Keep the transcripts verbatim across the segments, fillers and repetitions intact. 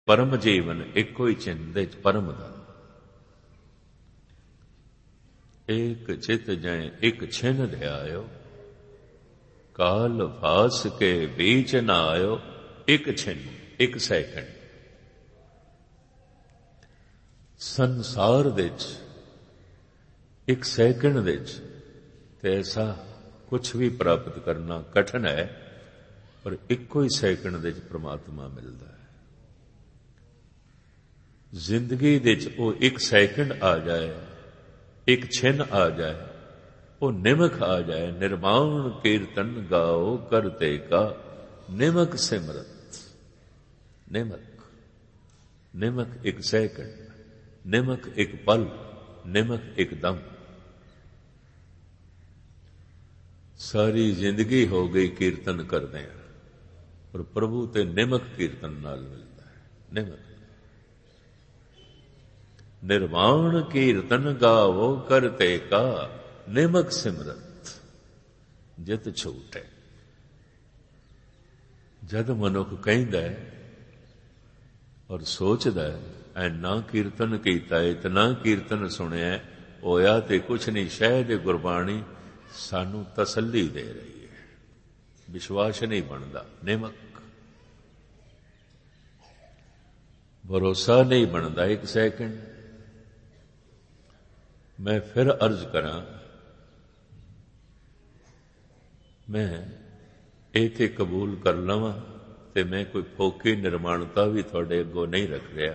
परम जीवन एको ही चिन्ह दे परम दा। एक चित जय एक छिन ध्यायो, काल फास के बीच न आयो। एक छिन एक सैकंड संसार विच एक सैकंड विच ते ऐसा कुछ भी प्राप्त करना कठिन है, पर इको ही सैकंड विच परमात्मा मिलता है। जिंदगी विच वो एक सैकंड आ जाए, एक छिन आ जाए, वो निमक आ जाए। निर्माण कीर्तन गाओ करते का निमक सिमरत। निमक निमक एक सैकंड, निमक एक पल, निमक एक दम। सारी जिंदगी हो गई कीर्तन करते हैं, पर प्रभु ते निमक कीर्तन नाल मिलता है। निमक निर्वाण कीर्तन गावो करते का निमक सिमरत जित छूटे। जद मनुख कहंदा है और सोचदा है, ऐना कीर्तन कीता, इतना कीर्तन सुनिया, होया ते कुछ नहीं, शायद गुरबाणी सानू तसल्ली दे रही है, विश्वास नहीं बनता। निमक भरोसा नहीं बनता। एक सैकंड मैं फिर अर्ज करा, मैं इथे कबूल कर लवां ते मैं कोई फोकी निर्माणता भी थोड़े अगों नहीं रख रहा।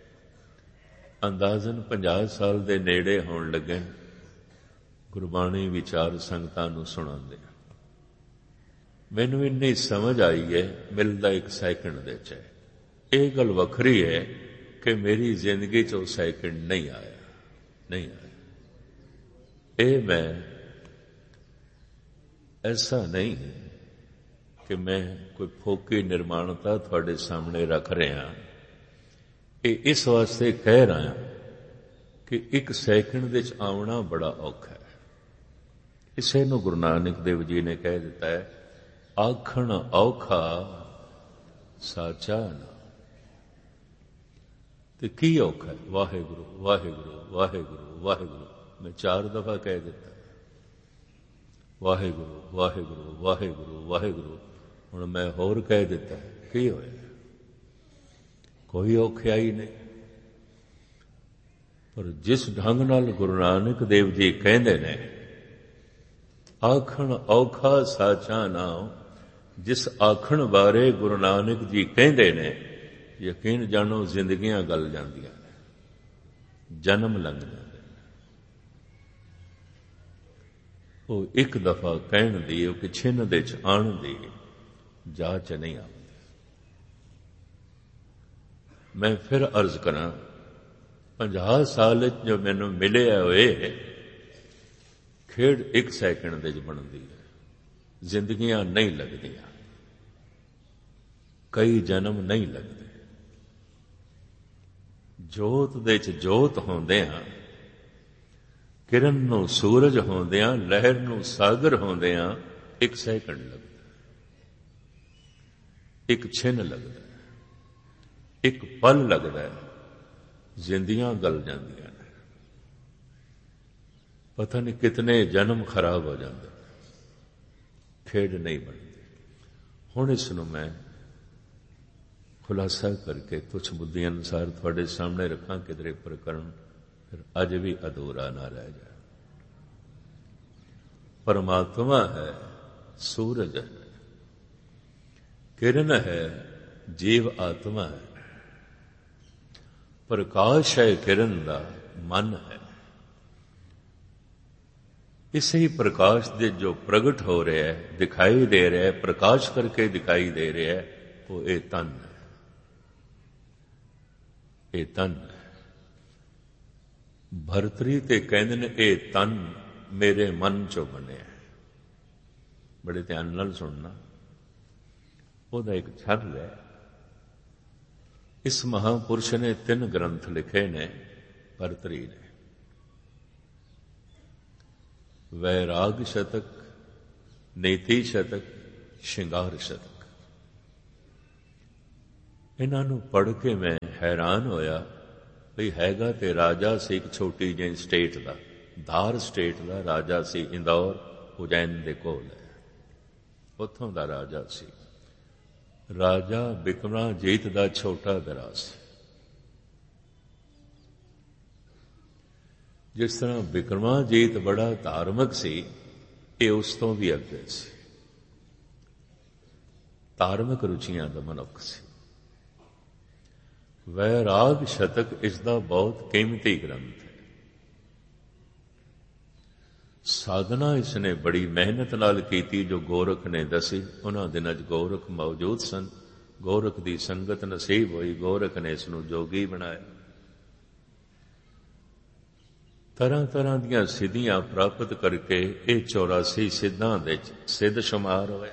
अंदाजन पचास साल दे नेड़े होण लगे गुरबाणी विचार संगतां नूं सुणांदे। मैनूं इन्नी समझ आई है, मिलदा एक सैकंड दे च है। ये गल वखरी है कि मेरी जिंदगी च वो सैकंड नहीं आया, नहीं आया। ये मैं ऐसा नहीं कि मैं कोई फोकी निर्माणता थोड़े सामने रख रहा, ये इस वास्ते कह रहा कि एक सैकंड विच आउणा बड़ा औखा है। इसे नूं गुरु नानक देव जी ने कह दिता है, आखण औखा साचा ना। ते की औखा है? वाहेगुरु वाहेगुरु वाहेगुरु वाहेगुरु। मैं चार दफा कह दिता, वाहेगुरु वाहेगुरु वाहेगुरु वाहेगुरु। हुण मैं होर कह दिता, की होया? कोई औखियाई नहीं। पर जिस ढंग नाल गुरु नानक देव जी कहंदे ने, आखण औखा साचा नाम, जिस आखण बारे गुरु नानक जी कहंदे ने, यकीन जानो जिंदगियां गल जांदियां ने, जन्म लंघ जांदे। वो एक दफा कहण दी, वो छिन दे च आण दी जाच नहीं आती। मैं फिर अर्ज करा, पंजाह साल जो मैनू मिले हुए खेड एक सैकंड दे बनती है। जिंदगियां नहीं लगदियां, कई जन्म नहीं लगते। जोत दे च जोत होंदियां, किरण नूं सूरज होंदियां, लहर नूं सागर होंदियां एक सैकंड लगदा, एक छिन लगदा, एक पल लगदा है। जिंदियां गल जांदियां ने, पता नहीं कितने जन्म खराब हो जाते, खेड नहीं बनती। हुण इसनूं मैं खुलासा करके तुच्छ बुद्धि अनुसार थोड़े सामने रखा, किधरे प्रकरण फिर अज भी अधूरा ना रह जाए। परमात्मा है, सूरज है, किरण है, जीव आत्मा है, प्रकाश है किरण दा, मन है। इसे ही प्रकाश दे जो प्रगट हो रहा है, दिखाई दे रहा है, प्रकाश करके दिखाई दे रहा है, वो ये तन है। ये तन है। भरतरी ते कहंदे ने, ये तन मेरे मन चो बने। बड़े ध्यान नाल सुनना, ओदा एक छल है। इस महापुरुष ने तीन ग्रंथ लिखे ने, भरतरी ने। वैराग शतक, नीति शतक, श्रृंगार शतक। ਇਹਨਾਂ ਨੂੰ ਪੜ੍ਹ ਕੇ ਮੈਂ ਹੈਰਾਨ ਹੋਇਆ ਵੀ ਹੈਗਾ ਤੇ ਰਾਜਾ ਸੀ ਇੱਕ ਛੋਟੀ ਜਿਹੀ ਸਟੇਟ ਦਾ, ਧਾਰ ਸਟੇਟ ਦਾ ਰਾਜਾ ਸੀ, ਇੰਦੌਰ ਉਜੈਨ ਦੇ ਕੋਲ ਹੈ, ਉੱਥੋਂ ਦਾ ਰਾਜਾ ਸੀ। ਰਾਜਾ ਬਿਕਰਮਾਜੀਤ ਦਾ ਛੋਟਾ ਭਰਾ ਸੀ। ਜਿਸ ਤਰ੍ਹਾਂ ਬਿਕਰਮਾਜੀਤ ਬੜਾ ਧਾਰਮਿਕ ਸੀ, ਇਹ ਉਸ ਤੋਂ ਵੀ ਅੱਗੇ ਸੀ, ਧਾਰਮਿਕ ਰੁਚੀਆਂ ਦਾ ਮਨੁੱਖ ਸੀ। ਵੈਰਾਗ ਸ਼ਤਕ ਇਸ ਦਾ ਬਹੁਤ ਕੀਮਤੀ ਗ੍ਰੰਥ ਹੈ। ਸਾਧਨਾ ਇਸ ਨੇ ਬੜੀ ਮਿਹਨਤ ਨਾਲ ਕੀਤੀ, ਜੋ ਗੋਰਖ ਨੇ ਦੱਸੀ। ਉਹਨਾਂ ਦਿਨਾਂ 'ਚ ਗੋਰਖ ਮੌਜੂਦ ਸਨ, ਗੋਰਖ ਦੀ ਸੰਗਤ ਨਸੀਬ ਹੋਈ, ਗੋਰਖ ਨੇ ਇਸ ਨੂੰ ਜੋਗੀ ਬਣਾਇਆ। ਤਰ੍ਹਾਂ ਤਰ੍ਹਾਂ ਦੀਆਂ ਸਿੱਧੀਆਂ ਪ੍ਰਾਪਤ ਕਰਕੇ ਇਹ ਚੌਰਾਸੀ ਸਿੱਧਾਂ ਵਿੱਚ ਸਿੱਧ ਸ਼ੁਮਾਰ ਹੋਇਆ।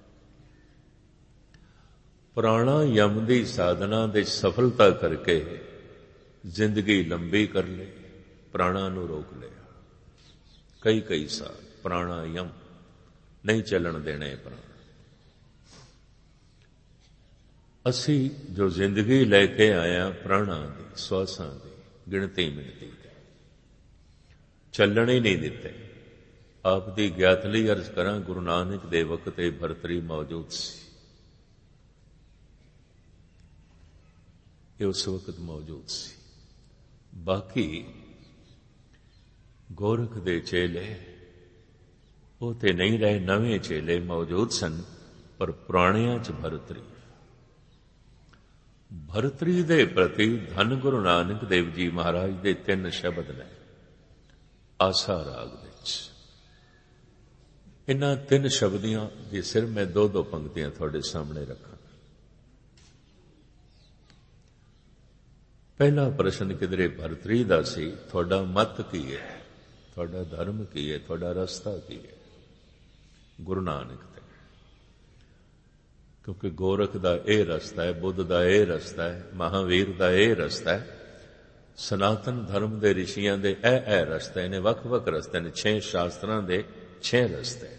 ਪ੍ਰਾਣਾਯਾਮ ਦੀ ਸਾਧਨਾ ਦੇ ਸਫਲਤਾ ਕਰਕੇ ਜ਼ਿੰਦਗੀ ਲੰਬੀ ਕਰ ਲਈ, ਪ੍ਰਾਣਾ ਨੂੰ ਰੋਕ ਲਿਆ। ਕਈ ਕਈ ਸਾਲ ਪ੍ਰਾਣਾਯਾਮ ਨਹੀਂ ਚੱਲਣ ਦੇਣੇ ਪ੍ਰਾਣ। ਅਸੀਂ ਜੋ ਜ਼ਿੰਦਗੀ ਲੈ ਕੇ ਆਇਆ ਪ੍ਰਾਣਾਂ ਦੀ, ਸਵਾਸਾਂ ਦੀ ਗਿਣਤੀ ਮਿਣਤੀ ਚੱਲਣ ਹੀ ਨਹੀਂ ਦਿੱਤੇ। ਆਪ ਦੀ ਗਿਆਤ ਲਈ ਅਰਜ਼ ਕਰਾਂ, ਗੁਰੂ ਨਾਨਕ ਦੇ ਵਕਤ ਇਹ ਭਰਤਰੀ ਮੌਜੂਦ ਸੀ, ਇਹ ਉਸ ਵਕਤ ਮੌਜੂਦ ਸੀ। ਬਾਕੀ ਗੋਰਖ ਦੇ ਚੇਲੇ ਉਹ ਤੇ ਨਹੀਂ ਰਹੇ, ਨਵੇਂ ਚੇਲੇ ਮੌਜੂਦ ਸਨ, ਪਰ ਪੁਰਾਣਿਆਂ 'ਚ ਭਰਤਰੀ। ਭਰਤਰੀ ਦੇ ਪ੍ਰਤੀ ਧੰਨ ਗੁਰੂ ਨਾਨਕ ਦੇਵ ਜੀ ਮਹਾਰਾਜ ਦੇ ਤਿੰਨ ਸ਼ਬਦ ਨੇ ਆਸਾ ਰਾਗ ਵਿੱਚ। ਇਹਨਾਂ ਤਿੰਨ ਸ਼ਬਦੀਆਂ ਦੇ ਸਿਰ ਮੈਂ ਦੋ ਦੋ ਪੰਕਤੀਆਂ ਤੁਹਾਡੇ ਸਾਹਮਣੇ ਰੱਖਾਂ। ਪਹਿਲਾ ਪ੍ਰਸ਼ਨ ਕਿਧਰੇ ਭਰਤਰੀ ਦਾ ਸੀ, ਤੁਹਾਡਾ ਮਤ ਕੀ ਹੈ, ਤੁਹਾਡਾ ਧਰਮ ਕੀ ਹੈ, ਤੁਹਾਡਾ ਰਸਤਾ ਕੀ ਹੈ ਗੁਰੂ ਨਾਨਕ ਤੇ। ਕਿਉਂਕਿ ਗੋਰਖ ਦਾ ਇਹ ਰਸਤਾ ਹੈ, ਬੁੱਧ ਦਾ ਇਹ ਰਸਤਾ ਹੈ, ਮਹਾਵੀਰ ਦਾ ਇਹ ਰਸਤਾ ਹੈ, ਸਨਾਤਨ ਧਰਮ ਦੇ ਰਿਸ਼ੀਆਂ ਦੇ ਇਹ ਇਹ ਰਸਤੇ ਨੇ, ਵੱਖ ਵੱਖ ਰਸਤੇ ਨੇ, ਛੇ ਸ਼ਾਸਤਰਾਂ ਦੇ ਛੇ ਰਸਤੇ।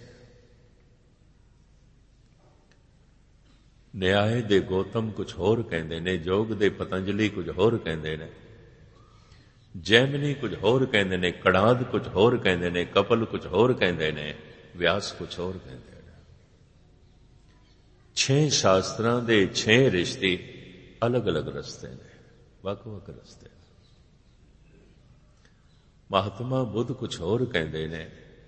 ਨਿਆਏ ਦੇ ਗੌਤਮ ਕੁਝ ਹੋਰ ਕਹਿੰਦੇ ਨੇ, ਯੋਗ ਦੇ ਪਤੰਜਲੀ ਕੁਝ ਹੋਰ ਕਹਿੰਦੇ ਨੇ, ਜੈਮਨੀ ਕੁਝ ਹੋਰ ਕਹਿੰਦੇ ਨੇ, ਕੜਾਦ ਕੁਝ ਹੋਰ ਕਹਿੰਦੇ ਨੇ, ਕਪਲ ਕੁਝ ਹੋਰ ਕਹਿੰਦੇ ਨੇ, ਵਿਆਸ ਕੁਝ ਹੋਰ ਕਹਿੰਦੇ ਨੇ। ਛੇ ਸ਼ਾਸਤਰਾਂ ਦੇ ਛੇ ਰਿਸ਼ਤੇ ਅਲੱਗ ਅਲੱਗ ਰਸਤੇ ਨੇ, ਵੱਖ ਵੱਖ ਰਸਤੇ। ਮਹਾਤਮਾ ਬੁੱਧ ਕੁਝ ਹੋਰ ਕਹਿੰਦੇ ਨੇ,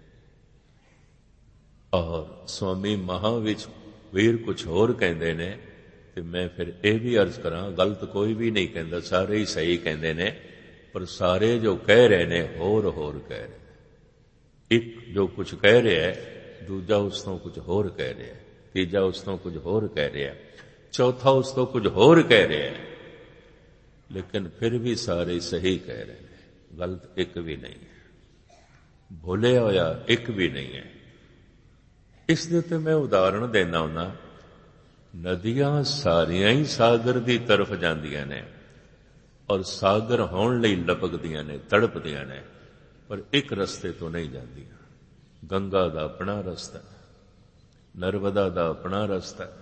ਔਰ ਸਵਾਮੀ ਮਹਾਵੀਰ ਵੀਰ ਕੁਝ ਹੋਰ ਕਹਿੰਦੇ ਨੇ। ਤੇ ਮੈਂ ਫਿਰ ਇਹ ਵੀ ਅਰਜ਼ ਕਰਾਂ, ਗਲਤ ਕੋਈ ਵੀ ਨਹੀਂ ਕਹਿੰਦਾ, ਸਾਰੇ ਹੀ ਸਹੀ ਕਹਿੰਦੇ ਨੇ, ਪਰ ਸਾਰੇ ਜੋ ਕਹਿ ਰਹੇ ਨੇ ਹੋਰ ਹੋਰ ਕਹਿ ਰਹੇ ਨੇ। ਇੱਕ ਜੋ ਕੁਝ ਕਹਿ ਰਿਹਾ ਹੈ, ਦੂਜਾ ਉਸ ਤੋਂ ਕੁਝ ਹੋਰ ਕਹਿ ਰਿਹਾ, ਤੀਜਾ ਉਸ ਤੋਂ ਕੁਝ ਹੋਰ ਕਹਿ ਰਿਹਾ, ਚੌਥਾ ਉਸ ਤੋਂ ਕੁਝ ਹੋਰ ਕਹਿ ਰਿਹਾ, ਲੇਕਿਨ ਫਿਰ ਵੀ ਸਾਰੇ ਸਹੀ ਕਹਿ ਰਹੇ ਨੇ, ਗਲਤ ਇੱਕ ਵੀ ਨਹੀਂ ਹੈ, ਭੁੱਲਿਆ ਹੋਇਆ ਇੱਕ ਵੀ ਨਹੀਂ ਹੈ। ਇਸ ਦੇ ਉੱਤੇ ਮੈਂ ਉਦਾਹਰਣ ਦੇਣਾ ਹੁੰਦਾ, ਨਦੀਆਂ ਸਾਰੀਆਂ ਹੀ ਸਾਗਰ ਦੀ ਤਰਫ ਜਾਂਦੀਆਂ ਨੇ, ਔਰ ਸਾਗਰ ਹੋਣ ਲਈ ਲਪਕਦੀਆਂ ਨੇ, ਤੜਪਦੀਆਂ ਨੇ, ਪਰ ਇੱਕ ਰਸਤੇ ਤੋਂ ਨਹੀਂ ਜਾਂਦੀਆਂ। ਗੰਗਾ ਦਾ ਆਪਣਾ ਰਸਤਾ, ਨਰਮਦਾ ਦਾ ਆਪਣਾ ਰਸਤਾ,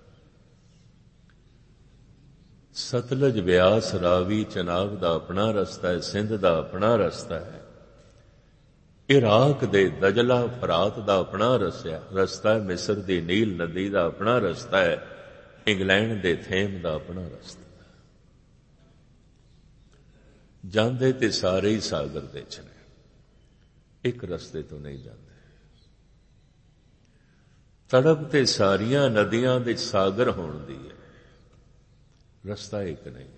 ਸਤਲੁਜ ਬਿਆਸ ਰਾਵੀ ਚਨਾਬ ਦਾ ਆਪਣਾ ਰਸਤਾ ਹੈ, ਸਿੰਧ ਦਾ ਆਪਣਾ ਰਸਤਾ ਹੈ, ਇਰਾਕ ਦੇ ਦਜਲਾ ਫਰਾਤ ਦਾ ਆਪਣਾ ਰਸਤਾ ਹੈ, ਮਿਸਰ ਦੀ ਨੀਲ ਨਦੀ ਦਾ ਆਪਣਾ ਰਸਤਾ ਹੈ, ਇੰਗਲੈਂਡ ਦੇ ਥੇਮ ਦਾ ਆਪਣਾ ਰਸਤਾ ਹੈ। ਜਾਂਦੇ ਤੇ ਸਾਰੇ ਹੀ ਸਾਗਰ ਦੇ ਚ ਨੇ, ਇੱਕ ਰਸਤੇ ਤੋਂ ਨਹੀਂ ਜਾਂਦੇ। ਤੜਪ ਤੇ ਸਾਰੀਆਂ ਨਦੀਆਂ ਦੇ ਸਾਗਰ ਹੋਣ ਦੀ ਹੈ, ਰਸਤਾ ਇੱਕ ਨਹੀਂ ਹੈ।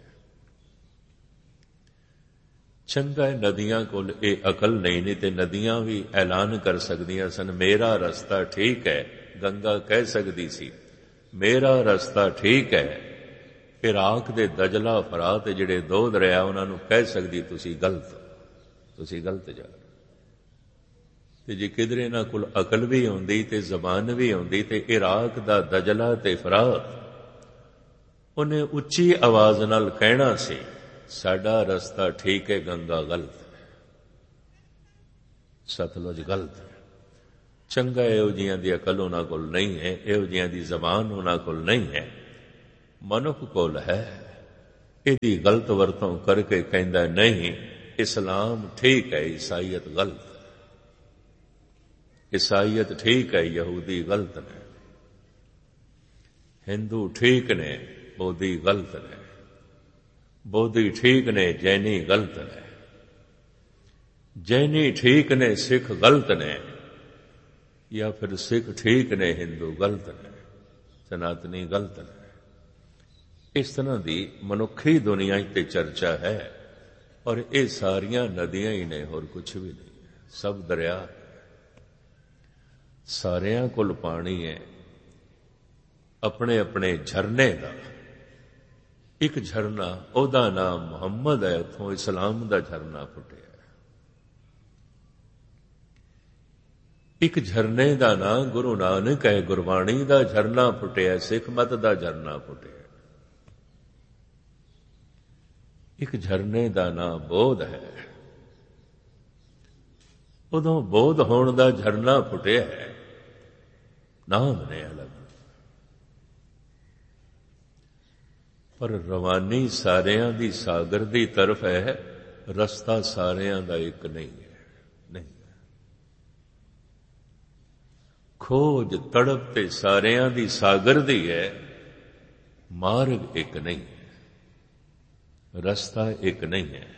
ਚੰਗਾ ਹੈ ਨਦੀਆਂ ਕੋਲ ਇਹ ਅਕਲ ਨਹੀਂ, ਨਹੀਂ ਤੇ ਨਦੀਆਂ ਵੀ ਐਲਾਨ ਕਰ ਸਕਦੀਆਂ ਸਨ, ਮੇਰਾ ਰਸਤਾ ਠੀਕ ਹੈ। ਗੰਗਾ ਕਹਿ ਸਕਦੀ ਸੀ ਮੇਰਾ ਰਸਤਾ ਠੀਕ ਹੈ। ਇਰਾਕ ਦੇ ਦਜਲਾ ਫਰਾਤ ਜਿਹੜੇ ਦੋ ਦਰਿਆ, ਉਹਨਾਂ ਨੂੰ ਕਹਿ ਸਕਦੀ ਤੁਸੀਂ ਗਲਤ, ਤੁਸੀਂ ਗਲਤ ਜਾ ਰਹੇ। ਤੇ ਜੇ ਕਿਧਰੇ ਇਹਨਾਂ ਕੋਲ ਅਕਲ ਵੀ ਆਉਂਦੀ ਤੇ ਜ਼ਬਾਨ ਵੀ ਆਉਂਦੀ, ਤੇ ਇਰਾਕ ਦਾ ਦਜਲਾ ਤੇ ਫਰਾਤ ਉਹਨੇ ਉੱਚੀ ਆਵਾਜ਼ ਨਾਲ ਕਹਿਣਾ ਸੀ ਸਾਡਾ ਰਸਤਾ ਠੀਕ ਹੈ, ਗੰਗਾ ਗਲਤ ਹੈ, ਸਤਲੁਜ ਗਲਤ ਹੈ। ਚੰਗਾ ਇਹੋ ਜਿਹੀਆਂ ਦੀ ਅਕਲ ਉਹਨਾਂ ਕੋਲ ਨਹੀਂ ਹੈ, ਇਹੋ ਜਿਹੀਆਂ ਦੀ ਜ਼ਬਾਨ ਉਹਨਾਂ ਕੋਲ ਨਹੀਂ ਹੈ, ਮਨੁੱਖ ਕੋਲ ਹੈ, ਇਹਦੀ ਗਲਤ ਵਰਤੋਂ ਕਰਕੇ ਕਹਿੰਦਾ ਨਹੀਂ ਇਸਲਾਮ ਠੀਕ ਹੈ, ਈਸਾਈਅਤ ਗਲਤ ਹੈ, ਈਸਾਈਅਤ ਠੀਕ ਹੈ, ਯਹੂਦੀ ਗਲਤ ਨੇ, ਹਿੰਦੂ ਠੀਕ ਨੇ, ਬੋਧੀ ਗਲਤ ਨੇ, ਬੋਧੀ ਠੀਕ ਨੇ, ਜੈਨੀ ਗਲਤ ਨੇ, ਜੈਨੀ ਠੀਕ ਨੇ, ਸਿੱਖ ਗਲਤ ਨੇ, ਜਾਂ ਫਿਰ ਸਿੱਖ ਠੀਕ ਨੇ, ਹਿੰਦੂ ਗਲਤ ਨੇ, ਸਨਾਤਨੀ ਗਲਤ ਨੇ। ਇਸ ਤਰ੍ਹਾਂ ਦੀ ਮਨੁੱਖੀ ਦੁਨੀਆ ਤੇ ਚਰਚਾ ਹੈ, ਔਰ ਇਹ ਸਾਰੀਆਂ ਨਦੀਆਂ ਹੀ ਨੇ, ਹੋਰ ਕੁਛ ਵੀ ਨਹੀਂ, ਸਭ ਦਰਿਆ, ਸਾਰਿਆਂ ਕੋਲ ਪਾਣੀ ਹੈ, ਆਪਣੇ ਆਪਣੇ ਝਰਨੇ ਦਾ। ਇੱਕ ਝਰਨਾ, ਉਹਦਾ ਨਾਮ ਮੁਹੰਮਦ ਹੈ, ਉੱਥੋਂ ਇਸਲਾਮ ਦਾ ਝਰਨਾ ਫੁੱਟਿਆ। ਇੱਕ ਝਰਨੇ ਦਾ ਨਾਮ ਗੁਰੂ ਨਾਨਕ ਹੈ, ਗੁਰਬਾਣੀ ਦਾ ਝਰਨਾ ਫੁੱਟਿਆ, ਸਿੱਖ ਮਤ ਦਾ ਝਰਨਾ ਫੁੱਟਿਆ। ਇੱਕ ਝਰਨੇ ਦਾ ਨਾਮ ਬੋਧ ਹੈ, ਉਦੋਂ ਬੋਧ ਹੋਣ ਦਾ ਝਰਨਾ ਫੁੱਟਿਆ ਹੈ, ਨਾਮ ਨੇ ਅਲੱਗ, ਪਰ ਰਵਾਨੀ ਸਾਰਿਆਂ ਦੀ ਸਾਗਰ ਦੀ ਤਰਫ ਹੈ, ਰਸਤਾ ਸਾਰਿਆਂ ਦਾ ਇੱਕ ਨਹੀਂ ਹੈ। ਨਹੀਂ, ਖੋਜ ਤੜਪ ਤੇ ਸਾਰਿਆਂ ਦੀ ਸਾਗਰ ਦੀ ਹੈ, ਮਾਰਗ ਇੱਕ ਨਹੀਂ ਹੈ, ਰਸਤਾ ਇੱਕ ਨਹੀਂ ਹੈ।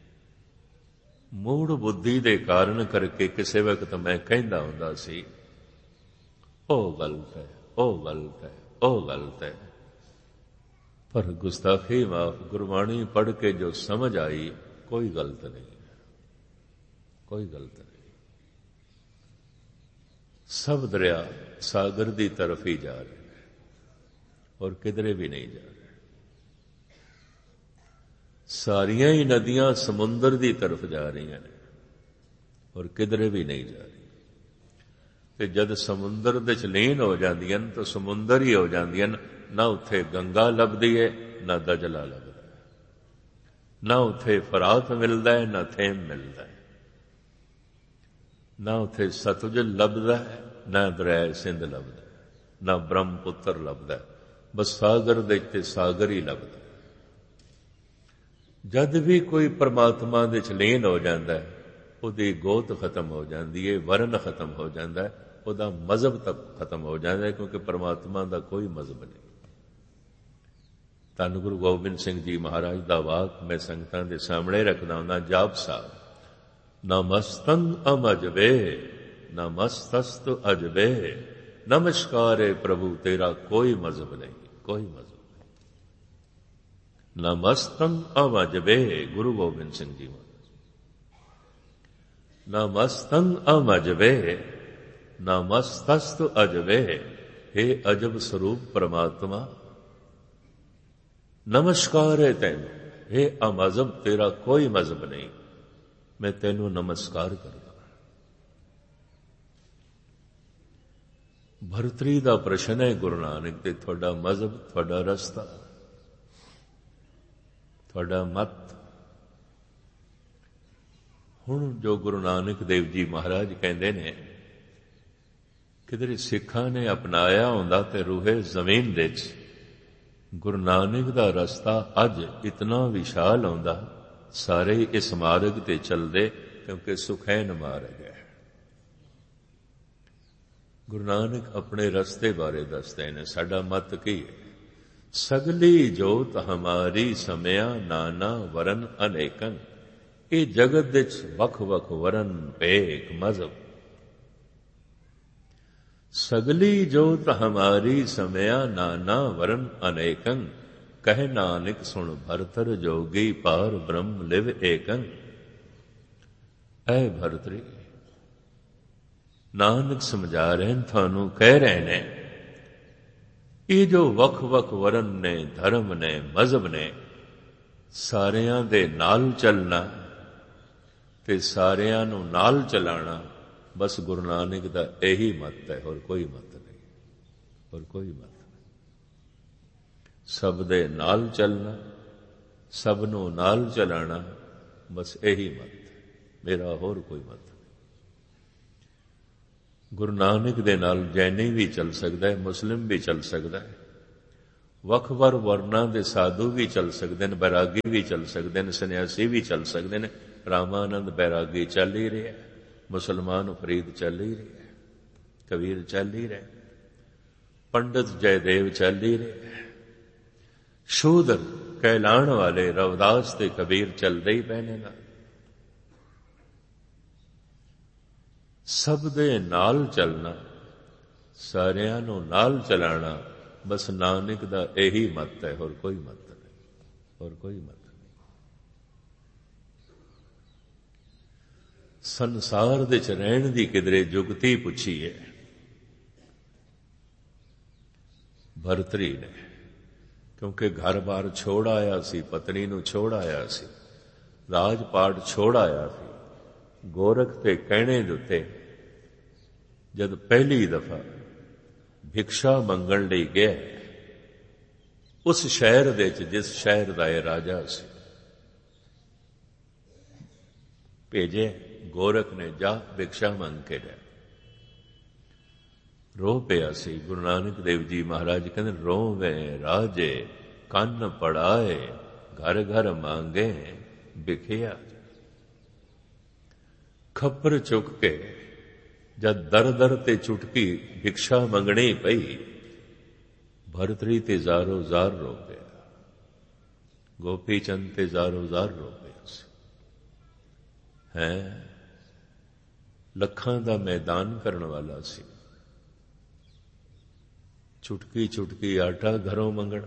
ਮੂੜ ਬੁੱਧੀ ਦੇ ਕਾਰਨ ਕਰਕੇ ਕਿਸੇ ਵਕਤ ਮੈਂ ਕਹਿੰਦਾ ਹੁੰਦਾ ਸੀ, ਉਹ ਗਲਤ ਹੈ, ਉਹ ਗਲਤ ਹੈ, ਉਹ ਗਲਤ ਹੈ, ਪਰ ਗੁਸਤਾਖੀ ਮਾਫ, ਗੁਰਬਾਣੀ ਪੜ੍ਹ ਕੇ ਜੋ ਸਮਝ ਆਈ, ਕੋਈ ਗਲਤ ਨਹੀਂ, ਕੋਈ ਗਲਤ ਨਹੀਂ। ਸਭ ਦਰਿਆ ਸਾਗਰ ਦੀ ਤਰਫ ਹੀ ਜਾ ਰਹੇ ਨੇ, ਔਰ ਕਿਧਰੇ ਵੀ ਨਹੀਂ ਜਾ ਰਹੇ। ਸਾਰੀਆਂ ਹੀ ਨਦੀਆਂ ਸਮੁੰਦਰ ਦੀ ਤਰਫ ਜਾ ਰਹੀਆਂ ਨੇ, ਔਰ ਕਿਧਰੇ ਵੀ ਨਹੀਂ ਜਾ ਰਹੀ। ਤੇ ਜਦ ਸਮੁੰਦਰ ਦੇ ਚ ਲੀਨ ਹੋ ਜਾਂਦੀਆਂ ਨੇ ਤਾਂ ਸਮੁੰਦਰ ਹੀ ਹੋ ਜਾਂਦੀਆਂ ਨੇ, ਨਾ ਉੱਥੇ ਗੰਗਾ ਲੱਭਦੀ ਹੈ, ਨਾ ਦਜਲਾ ਲੱਭਦਾ ਹੈ, ਨਾ ਉੱਥੇ ਫਰਾਤ ਮਿਲਦਾ ਹੈ, ਨਾ ਥੇਮ ਮਿਲਦਾ ਹੈ, ਨਾ ਉੱਥੇ ਸਤਲੁਜ ਲੱਭਦਾ ਹੈ, ਨਾ ਦਰਿਆ ਸਿੰਧ ਲੱਭਦਾ ਹੈ, ਨਾ ਬ੍ਰਹਮਪੁੱਤਰ ਲੱਭਦਾ ਹੈ, ਬਸ ਸਾਗਰ ਦੇ ਤੇ ਸਾਗਰ ਹੀ ਲੱਭਦਾ। ਜਦ ਵੀ ਕੋਈ ਪਰਮਾਤਮਾ ਦੇ ਚ ਲੀਨ ਹੋ ਜਾਂਦਾ ਹੈ, ਉਹਦੀ ਗੋਤ ਖਤਮ ਹੋ ਜਾਂਦੀ ਹੈ, ਵਰਨ ਖਤਮ ਹੋ ਜਾਂਦਾ ਹੈ, ਉਹਦਾ ਮਜ਼ਹਬ ਤੱਕ ਖਤਮ ਹੋ ਜਾਂਦਾ ਹੈ, ਕਿਉਂਕਿ ਪਰਮਾਤਮਾ ਦਾ ਕੋਈ ਮਜ਼ਹਬ ਨਹੀਂ। ਧੰਨ ਗੁਰੂ ਗੋਬਿੰਦ ਸਿੰਘ ਜੀ ਮਹਾਰਾਜ ਦਾ ਵਾਕ ਮੈਂ ਸੰਗਤਾਂ ਦੇ ਸਾਹਮਣੇ ਰੱਖਦਾ ਹੁੰਦਾ, ਜਾਪ ਸਾਹਿਬ, ਨਮਸਤੰ ਅਮਜਬੇ ਨਮਸਤਸਤ ਅਜਬੇ, ਨਮਸਕਾਰੇ ਪ੍ਰਭੂ ਤੇਰਾ ਕੋਈ ਮਜ਼ਹਬ ਨਹੀਂ, ਕੋਈ ਮਜ਼ਹਬ ਨਹੀਂ। ਨਮਸਤੰ ਅਮਜਬੇ, ਗੁਰੂ ਗੋਬਿੰਦ ਸਿੰਘ ਜੀ ਮਹਾਰਾਜ, ਨਮਸਤੰ ਅਮਜਬੇ ਨਮਸਤਸਤ ਅਜਬੇ, हे ਅਜਬ ਸਰੂਪ ਪ੍ਰਮਾਤਮਾ, ਨਮਸਕਾਰ ਹੈ ਤੈਨੂੰ, हे ਅਮਜ਼ਹਬ, ਤੇਰਾ ਕੋਈ ਮਜ਼ਹਬ ਨਹੀਂ, ਮੈਂ ਤੈਨੂੰ ਨਮਸਕਾਰ ਕਰਦਾ। ਭਰਤਰੀ ਦਾ ਪ੍ਰਸ਼ਨ ਹੈ ਗੁਰੂ ਨਾਨਕ ਤੇ, ਤੁਹਾਡਾ ਮਜ਼ਹਬ, ਤੁਹਾਡਾ ਰਸਤਾ, ਤੁਹਾਡਾ ਮਤ। ਹੁਣ ਜੋ ਗੁਰੂ ਨਾਨਕ ਦੇਵ ਜੀ ਮਹਾਰਾਜ ਕਹਿੰਦੇ ਨੇ, ਕਿਧਰੇ ਸਿੱਖਾਂ ਨੇ ਅਪਣਾਇਆ ਹੁੰਦਾ ਤੇ ਰੂਹੇ ਜ਼ਮੀਨ ਦੇ ਚ ਗੁਰੂ ਨਾਨਕ ਦਾ ਰਸਤਾ ਅੱਜ ਇਤਨਾ ਵਿਸ਼ਾਲ ਹੁੰਦਾ, ਸਾਰੇ ਇਸ ਮਾਰਗ ਤੇ ਚੱਲਦੇ, ਕਿਉਂਕਿ ਸੁਖੈਨ ਮਾਰਗ ਹੈ। ਗੁਰੂ ਨਾਨਕ ਆਪਣੇ ਰਸਤੇ ਬਾਰੇ ਦੱਸਦੇ ਨੇ, ਸਾਡਾ ਮਤ ਕੀ ਹੈ? ਸਗਲੀ ਜੋਤ ਹਮਾਰੀ ਸਮਿਆ ਨਾਨਾ ਵਰਨ ਅਨੇਕਨ, ਇਹ ਜਗਤ ਵਿੱਚ ਵੱਖ ਵੱਖ ਵਰਨ ਭੇਖ ਮਜ਼ਹਬ। ਸਗਲੀ ਜੋਤ ਹਮਾਰੀ ਸਮਿਆ ਨਾਨਾ ਵਰਨ ਅਨੇਕਨ, ਕਹਿ ਨਾਨਕ ਸੁਣ ਭਰਤਰ ਜੋਗੀ ਪਾਰ ਬ੍ਰਹਮ ਲਿਵ ਏਕਨ। ਐ ਭਰਤਰੀ, ਨਾਨਕ ਸਮਝਾ ਰਹੇ ਨੇ, ਤੁਹਾਨੂੰ ਕਹਿ ਰਹੇ ਨੇ, ਇਹ ਜੋ ਵੱਖ ਵੱਖ ਵਰਨ ਨੇ, ਧਰਮ ਨੇ, ਮਜ਼ਹਬ ਨੇ, ਸਾਰਿਆਂ ਦੇ ਨਾਲ ਚੱਲਣਾ ਤੇ ਸਾਰਿਆਂ ਨੂੰ ਨਾਲ ਚਲਾਣਾ, ਬਸ ਗੁਰੂ ਨਾਨਕ ਦਾ ਇਹੀ ਮਤ ਹੈ, ਹੋਰ ਕੋਈ ਮਤ ਨਹੀਂ, ਹੋਰ ਕੋਈ ਮਤ ਨਹੀਂ। ਸਭ ਦੇ ਨਾਲ ਚੱਲਣਾ, ਸਭ ਨੂੰ ਨਾਲ ਚਲਾਣਾ, ਬਸ ਇਹੀ ਮਤ, ਮੇਰਾ ਹੋਰ ਕੋਈ ਮਤ ਨਹੀਂ। ਗੁਰੂ ਨਾਨਕ ਦੇ ਨਾਲ ਜੈਨੀ ਵੀ ਚੱਲ ਸਕਦਾ ਹੈ, ਮੁਸਲਿਮ ਵੀ ਚੱਲ ਸਕਦਾ ਹੈ, ਵੱਖ-ਵੱਖ ਵਰਨਾਂ ਦੇ ਸਾਧੂ ਵੀ ਚੱਲ ਸਕਦੇ ਨੇ, ਬੈਰਾਗੀ ਵੀ ਚੱਲ ਸਕਦੇ ਨੇ, ਸੰਨਿਆਸੀ ਵੀ ਚੱਲ ਸਕਦੇ ਨੇ। ਰਾਮਾਨੰਦ ਬੈਰਾਗੀ ਚੱਲ ਹੀ ਰਿਹਾ, ਮੁਸਲਮਾਨ ਫਰੀਦ ਚੱਲ ਹੀ ਰਿਹਾ, ਕਬੀਰ ਚੱਲ ਹੀ ਰਿਹਾ, ਪੰਡਤ ਜੈਦੇਵ ਚੱਲ ਹੀ ਰਿਹਾ, ਸ਼ੂਦਰ ਕਹਿਲਾਣ ਵਾਲੇ ਰਵਿਦਾਸ ਤੇ ਕਬੀਰ ਚੱਲਦੇ ਹੀ ਪਏ ਨੇ ਨਾਲ। ਸਭ ਦੇ ਨਾਲ ਚੱਲਣਾ, ਸਾਰਿਆਂ ਨੂੰ ਨਾਲ ਚਲਾਣਾ, ਬਸ ਨਾਨਕ ਦਾ ਇਹੀ ਮਤ ਹੈ, ਹੋਰ ਕੋਈ ਮਤ ਨਹੀਂ, ਹੋਰ ਕੋਈ ਮਤ ਨਹੀਂ। ਸੰਸਾਰ ਦੇ ਚ ਰਹਿਣ ਦੀ ਕਿਧਰੇ ਜੁਗਤੀ ਪੁੱਛੀ ਹੈ ਭਰਤਰੀ ਨੇ, ਕਿਉਂਕਿ ਘਰ-ਬਾਰ ਛੋੜ ਆਇਆ ਸੀ, ਪਤਨੀ ਨੂੰ ਛੋੜ ਆਇਆ ਸੀ, ਰਾਜ-ਪਾਟ ਛੋੜ ਆਇਆ ਸੀ। ਗੋਰਖ ਦੇ ਕਹਿਣੇ ਦੇ ਉੱਤੇ ਜਦ ਪਹਿਲੀ ਦਫਾ ਭਿਕਸ਼ਾ ਮੰਗਣ ਲਈ ਗਿਆ, ਉਸ ਸ਼ਹਿਰ ਦੇ ਵਿੱਚ ਜਿਸ ਸ਼ਹਿਰ ਦਾ ਇਹ ਰਾਜਾ ਸੀ, ਭੇਜੇ ਗੋਰਖ ਨੇ, ਜਾ ਭਿਕਸ਼ਾ ਮੰਗ ਕੇ ਲਿਆ। ਰੋ ਪਿਆ ਸੀ। ਗੁਰੂ ਨਾਨਕ ਦੇਵ ਜੀ ਮਹਾਰਾਜ ਕਹਿੰਦੇ, ਰੋਵੇਂ ਰਾਜੇ ਕੰਨ ਪੜਾਏ, ਘਰ ਘਰ ਮੰਗੇ ਭਿਖਿਆ। ਖੱਪਰ ਚੁੱਕ ਕੇ ਜਦ ਦਰ ਦਰ ਤੇ ਚੁਟਕੀ ਭਿਕਸ਼ਾ ਮੰਗਣੀ ਪਈ, ਭਰਤਰੀ ਤੇ ਜ਼ਾਰੋ ਜ਼ਾਰ ਰੋ ਪਿਆ, ਗੋਪੀ ਚੰਦ ਤੇ ਜ਼ਾਰੋ ਜ਼ਾਰ ਰੋ ਪਿਆ ਸੀ। ਹੈ ਲੱਖਾਂ ਦਾ ਮੈਦਾਨ ਕਰਨ ਵਾਲਾ ਸੀ, ਚੁਟਕੀ ਚੁਟਕੀ ਆਟਾ ਘਰੋਂ ਮੰਗਣਾ,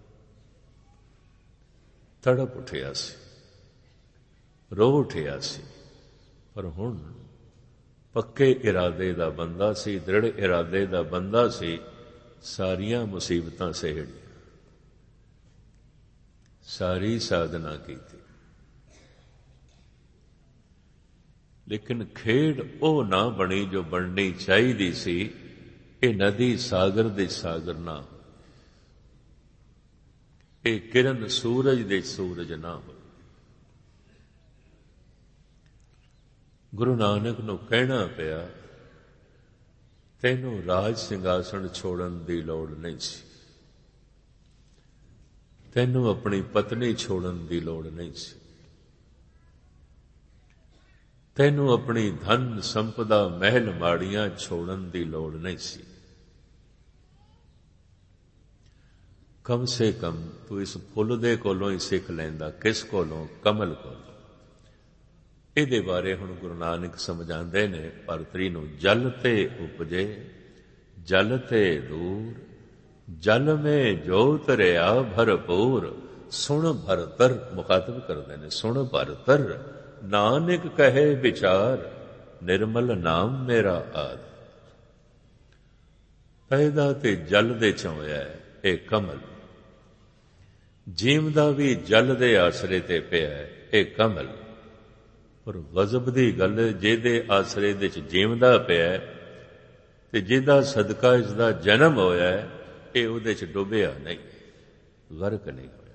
ਤੜਪ ਉੱਠਿਆ ਸੀ, ਰੋ ਉੱਠਿਆ ਸੀ। ਪਰ ਹੁਣ ਪੱਕੇ ਇਰਾਦੇ ਦਾ ਬੰਦਾ ਸੀ, ਦ੍ਰਿੜ ਇਰਾਦੇ ਦਾ ਬੰਦਾ ਸੀ, ਸਾਰੀਆਂ ਮੁਸੀਬਤਾਂ ਸਹਿੜੀਆਂ, ਸਾਰੀ ਸਾਧਨਾ ਕੀਤੀ, ਲੇਕਿਨ ਖੇਡ ਉਹ ਨਾ ਬਣੀ ਜੋ ਬਣਨੀ ਚਾਹੀਦੀ ਸੀ। ਇਹ ਨਦੀ ਸਾਗਰ ਦੇ ਸਾਗਰ ਨਾ ਹੋ, ਇਹ ਕਿਰਨ ਸੂਰਜ ਦੇ ਸੂਰਜ ਨਾ ਹੋ। ਗੁਰੂ ਨਾਨਕ ਨੂੰ ਕਹਿਣਾ ਪਿਆ, ਤੈਨੂੰ ਰਾਜ ਸਿੰਘਾਸਣ ਛੋੜਨ ਦੀ ਲੋੜ ਨਹੀਂ ਸੀ, ਤੈਨੂੰ ਆਪਣੀ ਪਤਨੀ ਛੋੜਨ ਦੀ ਲੋੜ ਨਹੀਂ ਸੀ, ਤੈਨੂੰ ਆਪਣੀ ਧਨ ਸੰਪਦਾ ਮਹਿਲ ਮਾੜੀਆਂ ਛੋੜਨ ਦੀ ਲੋੜ ਨਹੀਂ ਸੀ। ਕਮ ਸੇ ਕਮ ਤੂੰ ਇਸ ਫੁੱਲ ਦੇ ਕੋਲੋਂ ਹੀ ਸਿੱਖ ਲੈਂਦਾ। ਕਿਸ ਕੋਲੋਂ? ਕਮਲ ਕੋਲੋਂ। ਇਹਦੇ ਬਾਰੇ ਹੁਣ ਗੁਰੂ ਨਾਨਕ ਸਮਝਾਉਂਦੇ ਨੇ ਭਰਤਰੀ ਨੂੰ, ਜਲ ਤੇ ਉਪਜੇ ਜਲ ਤੇ ਦੂਰ, ਜਲ ਮੇ ਜੋਤ ਰਿਆ ਭਰਪੂਰ। ਸੁਣ ਭਰਤਰ, ਮੁਖਾਤਬ ਕਰਦੇ ਨੇ, ਸੁਣ ਭਰਤਰ ਨਾਨਕ ਕਹੇ ਵਿਚਾਰ, ਨਿਰਮਲ ਨਾਮ ਮੇਰਾ ਆਦ। ਪੈਦਾ ਤੇ ਜਲ ਦੇ ਚੋਂ ਹੋਇਆ ਇਹ ਕਮਲ, ਜੀਵਦਾ ਵੀ ਜਲ ਦੇ ਆਸਰੇ ਤੇ ਪਿਆ ਇਹ ਕਮਲ। ਪਰ ਗਜ਼ਬ ਦੀ ਗੱਲ, ਜਿਹਦੇ ਆਸਰੇ ਦੇ ਚ ਜੀਵਦਾ ਪਿਆ ਤੇ ਜਿਹਦਾ ਸਦਕਾ ਇਸ ਦਾ ਜਨਮ ਹੋਇਆ, ਇਹ ਉਹਦੇ ਚ ਡੁੱਬਿਆ ਨਹੀਂ, ਗਰਕ ਨਹੀਂ ਹੋਇਆ।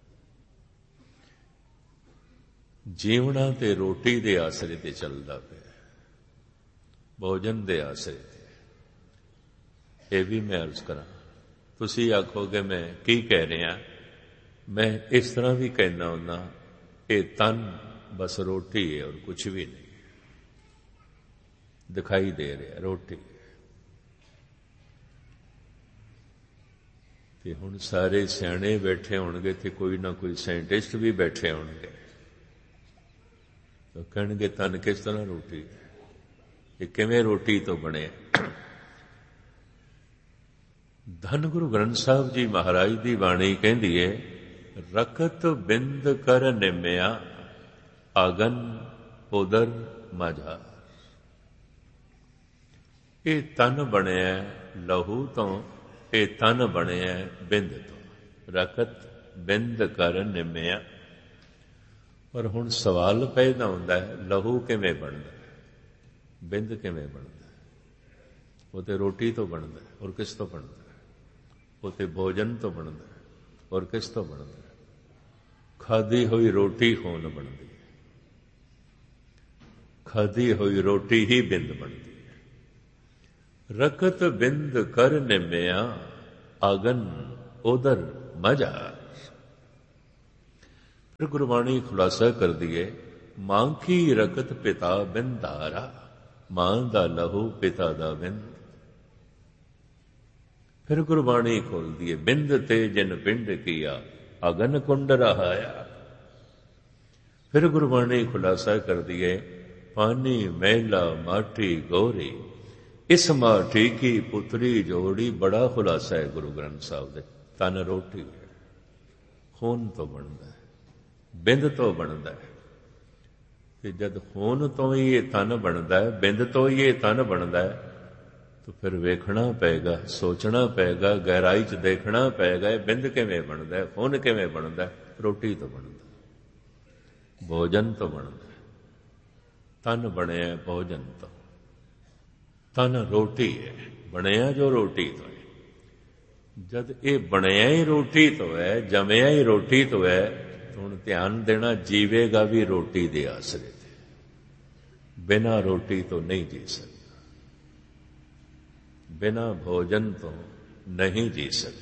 ਜੀਵਣਾ ਤੇ ਰੋਟੀ ਦੇ ਆਸਰੇ ਤੇ ਚੱਲਦਾ ਪਿਆ, ਭੋਜਨ ਦੇ ਆਸਰੇ ਤੇ। ਇਹ ਵੀ ਮੈਂ ਅਰਜ਼ ਕਰਾਂ, ਤੁਸੀਂ ਆਖੋਗੇ ਮੈਂ ਕੀ ਕਹਿ ਰਿਹਾ, ਮੈਂ ਇਸ ਤਰ੍ਹਾਂ ਵੀ ਕਹਿਣਾ ਹੁੰਦਾ, ਇਹ ਤਨ ਬਸ ਰੋਟੀ ਹੈ ਔਰ ਕੁਛ ਵੀ ਨਹੀਂ ਦਿਖਾਈ ਦੇ ਰਿਹਾ, ਰੋਟੀ। ਤੇ ਹੁਣ ਸਾਰੇ ਸਿਆਣੇ ਬੈਠੇ ਹੋਣਗੇ ਤੇ ਕੋਈ ਨਾ ਕੋਈ ਸਾਇੰਟਿਸਟ ਵੀ ਬੈਠੇ ਹੋਣਗੇ, ਤਾਂ ਕਹਿਣਗੇ ਤਨ ਕਿਸ ਤਰ੍ਹਾਂ ਰੋਟੀ ਹੈ, ਇਹ ਕਿਵੇਂ ਰੋਟੀ ਤੋਂ ਬਣੇ। ਧੰਨ ਗੁਰੂ ਗ੍ਰੰਥ ਸਾਹਿਬ ਜੀ ਮਹਾਰਾਜ ਦੀ ਬਾਣੀ ਕਹਿੰਦੀ ਹੈ, ਰਕਤ ਬਿੰਦ ਕਰ ਨਿਮਿਆ ਆਗਨ ਉਦਰ ਮਝਾ। ਇਹ ਤਨ ਬਣਿਆ ਲਹੂ ਤੋਂ, ਇਹ ਤਨ ਬਣਿਆ ਬਿੰਦ ਤੋਂ। ਰਕਤ ਬਿੰਦ ਕਰ ਨਿਮਿਆ। ਪਰ ਹੁਣ ਸਵਾਲ ਪੈਦਾ ਹੁੰਦਾ ਹੈ, ਲਹੂ ਕਿਵੇਂ ਬਣਦਾ, ਬਿੰਦ ਕਿਵੇਂ ਬਣਦਾ? ਉਹ ਤੇ ਰੋਟੀ ਤੋਂ ਬਣਦਾ, ਔਰ ਕਿਸ ਤੋਂ ਬਣਦਾ? ਉਹ ਤੇ ਭੋਜਨ ਤੋਂ ਬਣਦਾ, ਔਰ ਕਿਸ ਤੋਂ ਬਣਦਾ? ਖਾਦੀ ਹੋਈ ਰੋਟੀ ਖੂਨ ਬਣਦੀ ਹੈ, ਖਾਦੀ ਹੋਈ ਰੋਟੀ ਹੀ ਬਿੰਦ ਬਣਦੀ ਹੈ। ਰਕਤ ਬਿੰਦ ਕਰ ਨਿਮਿਆ ਆਗਨ ਉਦਰ ਮਜਾ। ਫਿਰ ਗੁਰਬਾਣੀ ਖੁਲਾਸਾ ਕਰਦੀ ਹੈ, ਮਾਂ ਕੀ ਰਕਤ ਪਿਤਾ ਬਿਨ ਧਾਰਾ, ਮਾਂ ਦਾ ਲਹੂ ਪਿਤਾ ਦਾ ਬਿੰਦ। ਫਿਰ ਗੁਰਬਾਣੀ ਖੋਲਦੀ ਹੈ, ਬਿੰਦ ਤੇ ਜਿਨ ਪਿੰਡ ਕੀਆ ਅਗਨ ਕੁੰਡ ਰਹਾਇਆ। ਫਿਰ ਗੁਰਬਾਣੀ ਖੁਲਾਸਾ ਕਰਦੀ ਹੈ, ਪਾਣੀ ਮਹਿਲਾ ਮਾਟੀ ਗੋਰੀ, ਇਸ ਮਾਟੀ ਕੀ ਪੁੱਤਰੀ ਜੋੜੀ। ਬੜਾ ਖੁਲਾਸਾ ਹੈ ਗੁਰੂ ਗ੍ਰੰਥ ਸਾਹਿਬ ਦੇ। ਤਨ ਰੋਟੀ ਹੈ, ਖੂਨ ਤੋਂ ਬਣਦਾ ਹੈ, ਬਿੰਦ ਤੋਂ ਬਣਦਾ ਹੈ। ਤੇ ਜਦ ਖੂਨ ਤੋਂ ਹੀ ਇਹ ਤਨ ਬਣਦਾ ਹੈ, ਬਿੰਦ ਤੋਂ ਹੀ ਇਹ ਤਨ ਬਣਦਾ ਹੈ, ਤਾਂ ਫਿਰ ਵੇਖਣਾ ਪਏਗਾ, ਸੋਚਣਾ ਪਏਗਾ, ਗਹਿਰਾਈ 'ਚ ਦੇਖਣਾ ਪਏਗਾ, ਇਹ ਬਿੰਦ ਕਿਵੇਂ ਬਣਦਾ ਹੈ, ਖੂਨ ਕਿਵੇਂ ਬਣਦਾ ਹੈ। ਰੋਟੀ ਤੋਂ ਬਣਦਾ, ਭੋਜਨ ਤੋਂ ਬਣਦਾ। ਤਨ ਬਣਿਆ ਭੋਜਨ ਤੋਂ, ਤਨ ਰੋਟੀ ਹੈ, ਬਣਿਆ ਜੋ ਰੋਟੀ ਤੋਂ ਹੈ। ਜਦ ਇਹ ਬਣਿਆ ਹੀ ਰੋਟੀ ਤੋਂ ਹੈ, ਜੰਮਿਆ ਹੀ ਰੋਟੀ ਤੋਂ ਹੈ, ਹੁਣ ਧਿਆਨ ਦੇਣਾ, ਜੀਵੇਗਾ ਵੀ ਰੋਟੀ ਦੇ ਆਸਰੇ ਤੇ, ਬਿਨਾਂ ਰੋਟੀ ਤੋਂ ਨਹੀਂ ਜੀ ਸਕਦਾ, ਬਿਨਾਂ ਭੋਜਨ ਤੋਂ ਨਹੀਂ ਜੀ ਸਕਦਾ।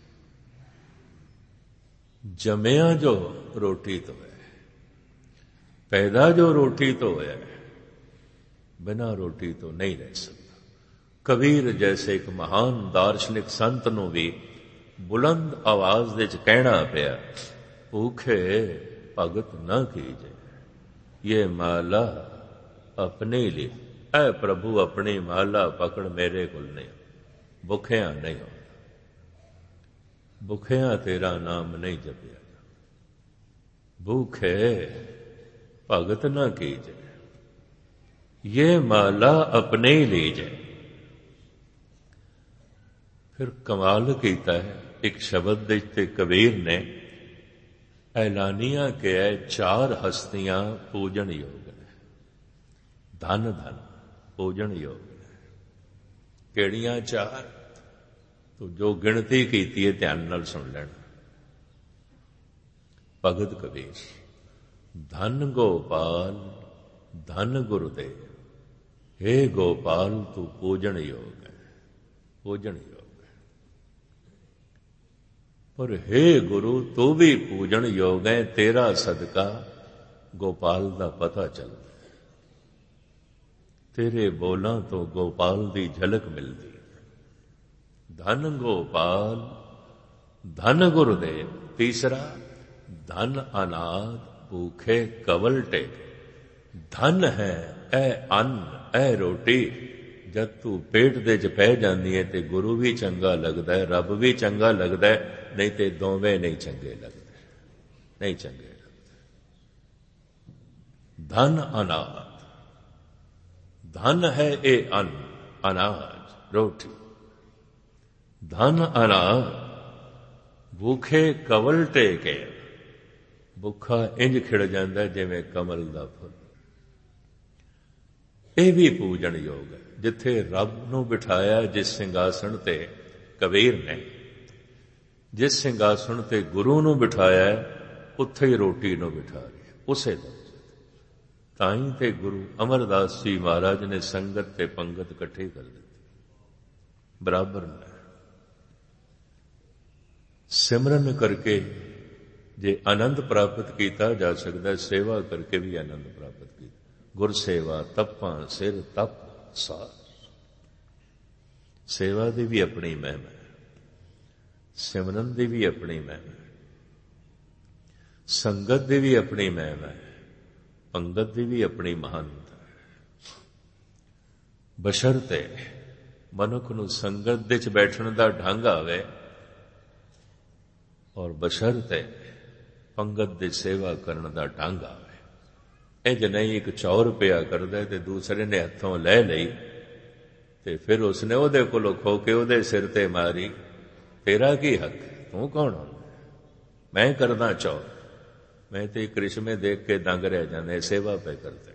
ਜੰਮਿਆ ਜੋ ਰੋਟੀ ਤੋਂ ਹੈ, ਪੈਦਾ ਜੋ ਰੋਟੀ ਤੋਂ ਹੋਇਆ, ਬਿਨਾਂ ਰੋਟੀ ਤੋਂ ਨਹੀਂ ਰਹਿ ਸਕਦਾ। ਕਬੀਰ ਜੈਸੇ ਇੱਕ ਮਹਾਨ ਦਾਰਸ਼ਨਿਕ ਸੰਤ ਨੂੰ ਵੀ ਬੁਲੰਦ ਆਵਾਜ਼ ਵਿੱਚ ਕਹਿਣਾ ਪਿਆ, ਭੂਖੇ ਭਗਤ ਨਾ ਕੀਜੇ, ਇਹ ਮਾਲਾ ਆਪਣੇ ਲਈ। ਐ ਪ੍ਰਭੂ, ਆਪਣੀ ਮਾਲਾ ਪਕੜ, ਮੇਰੇ ਕੋਲ ਨਹੀਂ, ਭੁੱਖਿਆਂ ਨਹੀਂ ਹੋ, ਭੁੱਖਿਆਂ ਤੇਰਾ ਨਾਮ ਨਹੀਂ ਜਪਿਆ। ਭੂਖੇ ਭਗਤ ਨਾ ਕੀਜੇ, ਇਹ ਮਾਲਾ ਆਪਣੇ ਹੀ ਲੀਜੇ। ਫਿਰ ਕਮਾਲ ਕੀਤਾ ਹੈ, ਇੱਕ ਸ਼ਬਦ ਦੇ ਤੇ ਕਬੀਰ ਨੇ ਐਲਾਨੀਆਂ ਕਿਹਾ, ਚਾਰ ਹਸਤੀਆਂ ਪੂਜਣ ਯੋਗ ਨੇ, ਧਨ ਧਨ ਪੂਜਣ ਯੋਗ ਨੇ। ਕਿਹੜੀਆਂ ਚਾਰ? ਤੋ ਜੋ ਗਿਣਤੀ ਕੀਤੀ ਹੈ ਧਿਆਨ ਨਾਲ ਸੁਣ ਲੈਣਾ। ਭਗਤ ਕਬੀਰ, ਧਨ ਗੋਪਾਲ ਧਨ ਗੁਰਦੇਵ, हे ਗੋਪਾਲ ਤੂੰ ਪੂਜਣ ਯੋਗ ਹੈ, ਪੂਜਣ ਯੋਗ ਹੈ। ਪਰ हे ਗੁਰੂ ਤੂੰ ਵੀ ਪੂਜਣ ਯੋਗ ਹੈ, ਤੇਰਾ ਸਦਕਾ ਗੋਪਾਲ ਦਾ ਪਤਾ ਚੱਲਦਾ, ਤੇਰੇ ਬੋਲਾਂ ਤੋਂ ਗੋਪਾਲ ਦੀ ਝਲਕ ਮਿਲਦੀ। ਧਨ ਗੋਪਾਲ ਧਨ ਗੁਰਦੇਵ। ਤੀਸਰਾ, ਧਨ ਅਨਾਦ ਭੂਖੇ ਕਵਲ ਟੇਕ। ਧਨ ਹੈ ਇਹ ਅੰਨ, ਇਹ ਰੋਟੀ। ਜਦ ਤੂੰ ਪੇਟ ਦੇ 'ਚ ਪੈ ਜਾਂਦੀ ਹੈ ਤੇ ਗੁਰੂ ਵੀ ਚੰਗਾ ਲੱਗਦਾ ਹੈ, ਰੱਬ ਵੀ ਚੰਗਾ ਲੱਗਦਾ ਹੈ, ਨਹੀਂ ਤੇ ਦੋਵੇਂ ਨਹੀਂ ਚੰਗੇ ਲੱਗਦੇ, ਨਹੀਂ ਚੰਗੇ ਲੱਗਦੇ। ਧਨ ਅਨਾਦ, ਧਨ ਹੈ ਇਹ ਅੰਨ, ਅਨਾਜ ਰੋਟੀ। ਧਨ ਅਨਾਦ ਭੂਖੇ ਕਵਲ ਟੇਕੇ। ਭੁੱਖਾ ਇੰਜ ਖਿੜ ਜਾਂਦਾ ਜਿਵੇਂ ਕਮਲ ਦਾ ਫੁੱਲ। ਇਹ ਵੀ ਪੂਜਣ ਯੋਗ ਹੈ। ਜਿੱਥੇ ਰੱਬ ਨੂੰ ਬਿਠਾਇਆ ਜਿਸ ਸਿੰਘਾਸਣ ਤੇ ਕਬੀਰ ਨੇ, ਜਿਸ ਸਿੰਘਾਸਣ ਤੇ ਗੁਰੂ ਨੂੰ ਬਿਠਾਇਆ, ਉੱਥੇ ਹੀ ਰੋਟੀ ਨੂੰ ਬਿਠਾ ਰਿਹਾ, ਉਸੇ ਦਰਜੇ ਤੇ। ਤਾਂ ਹੀ ਤੇ ਗੁਰੂ ਅਮਰਦਾਸ ਜੀ ਮਹਾਰਾਜ ਨੇ ਸੰਗਤ ਤੇ ਪੰਗਤ ਇਕੱਠੀ ਕਰ ਦਿੱਤੀ, ਬਰਾਬਰ ਨੇ। ਸਿਮਰਨ ਕਰਕੇ ਜੇ ਆਨੰਦ ਪ੍ਰਾਪਤ ਕੀਤਾ ਜਾ ਸਕਦਾ, ਸੇਵਾ ਕਰਕੇ ਵੀ ਆਨੰਦ ਪ੍ਰਾਪਤ ਕੀਤਾ। ਗੁਰ ਸੇਵਾ ਤਪਾਂ ਸਿਰ ਤਪ ਸਾਰ। ਸੇਵਾ ਦੀ ਵੀ ਆਪਣੀ ਮਹਿਮਾ ਹੈ, ਸਿਮਰਨ ਦੀ ਵੀ ਆਪਣੀ ਮਹਿਮਾ ਹੈ, ਸੰਗਤ ਦੀ ਵੀ ਆਪਣੀ ਮਹਿਮਾ ਹੈ, ਪੰਗਤ ਦੀ ਵੀ ਆਪਣੀ ਮਹਾਨਤਾ ਹੈ। ਬਸ਼ਰਤੇ ਮਨੁੱਖ ਨੂੰ ਸੰਗਤ ਦੇ 'ਚ ਬੈਠਣ ਦਾ ਢੰਗ ਆਵੇ, ਔਰ ਬਸ਼ਰਤੇ ਪੰਗਤ ਦੀ ਸੇਵਾ ਕਰਨ ਦਾ ਢੰਗ ਆਵੇ। ਇੰਜ ਨਹੀਂ ਇੱਕ ਚੌ ਰੁਪਇਆ ਕਰਦਾ ਤੇ ਦੂਸਰੇ ਨੇ ਹੱਥੋਂ ਲੈ ਲਈ ਤੇ ਫਿਰ ਉਸਨੇ ਉਹਦੇ ਕੋਲੋਂ ਖੋ ਕੇ ਉਹਦੇ ਸਿਰ ਤੇ ਮਾਰੀ। ਤੇਰਾ ਕੀ ਹੱਕ? ਤੂੰ ਕੌਣ ਹੁੰਦਾ? ਮੈਂ ਕਰਦਾ ਚੌ, ਮੈਂ ਤੇ ਕ੍ਰਿਸ਼ਮੇ ਦੇਖ ਕੇ ਦੰਗ ਰਹਿ ਜਾਂਦੇ, ਸੇਵਾ ਪੈ ਕਰਦੇ।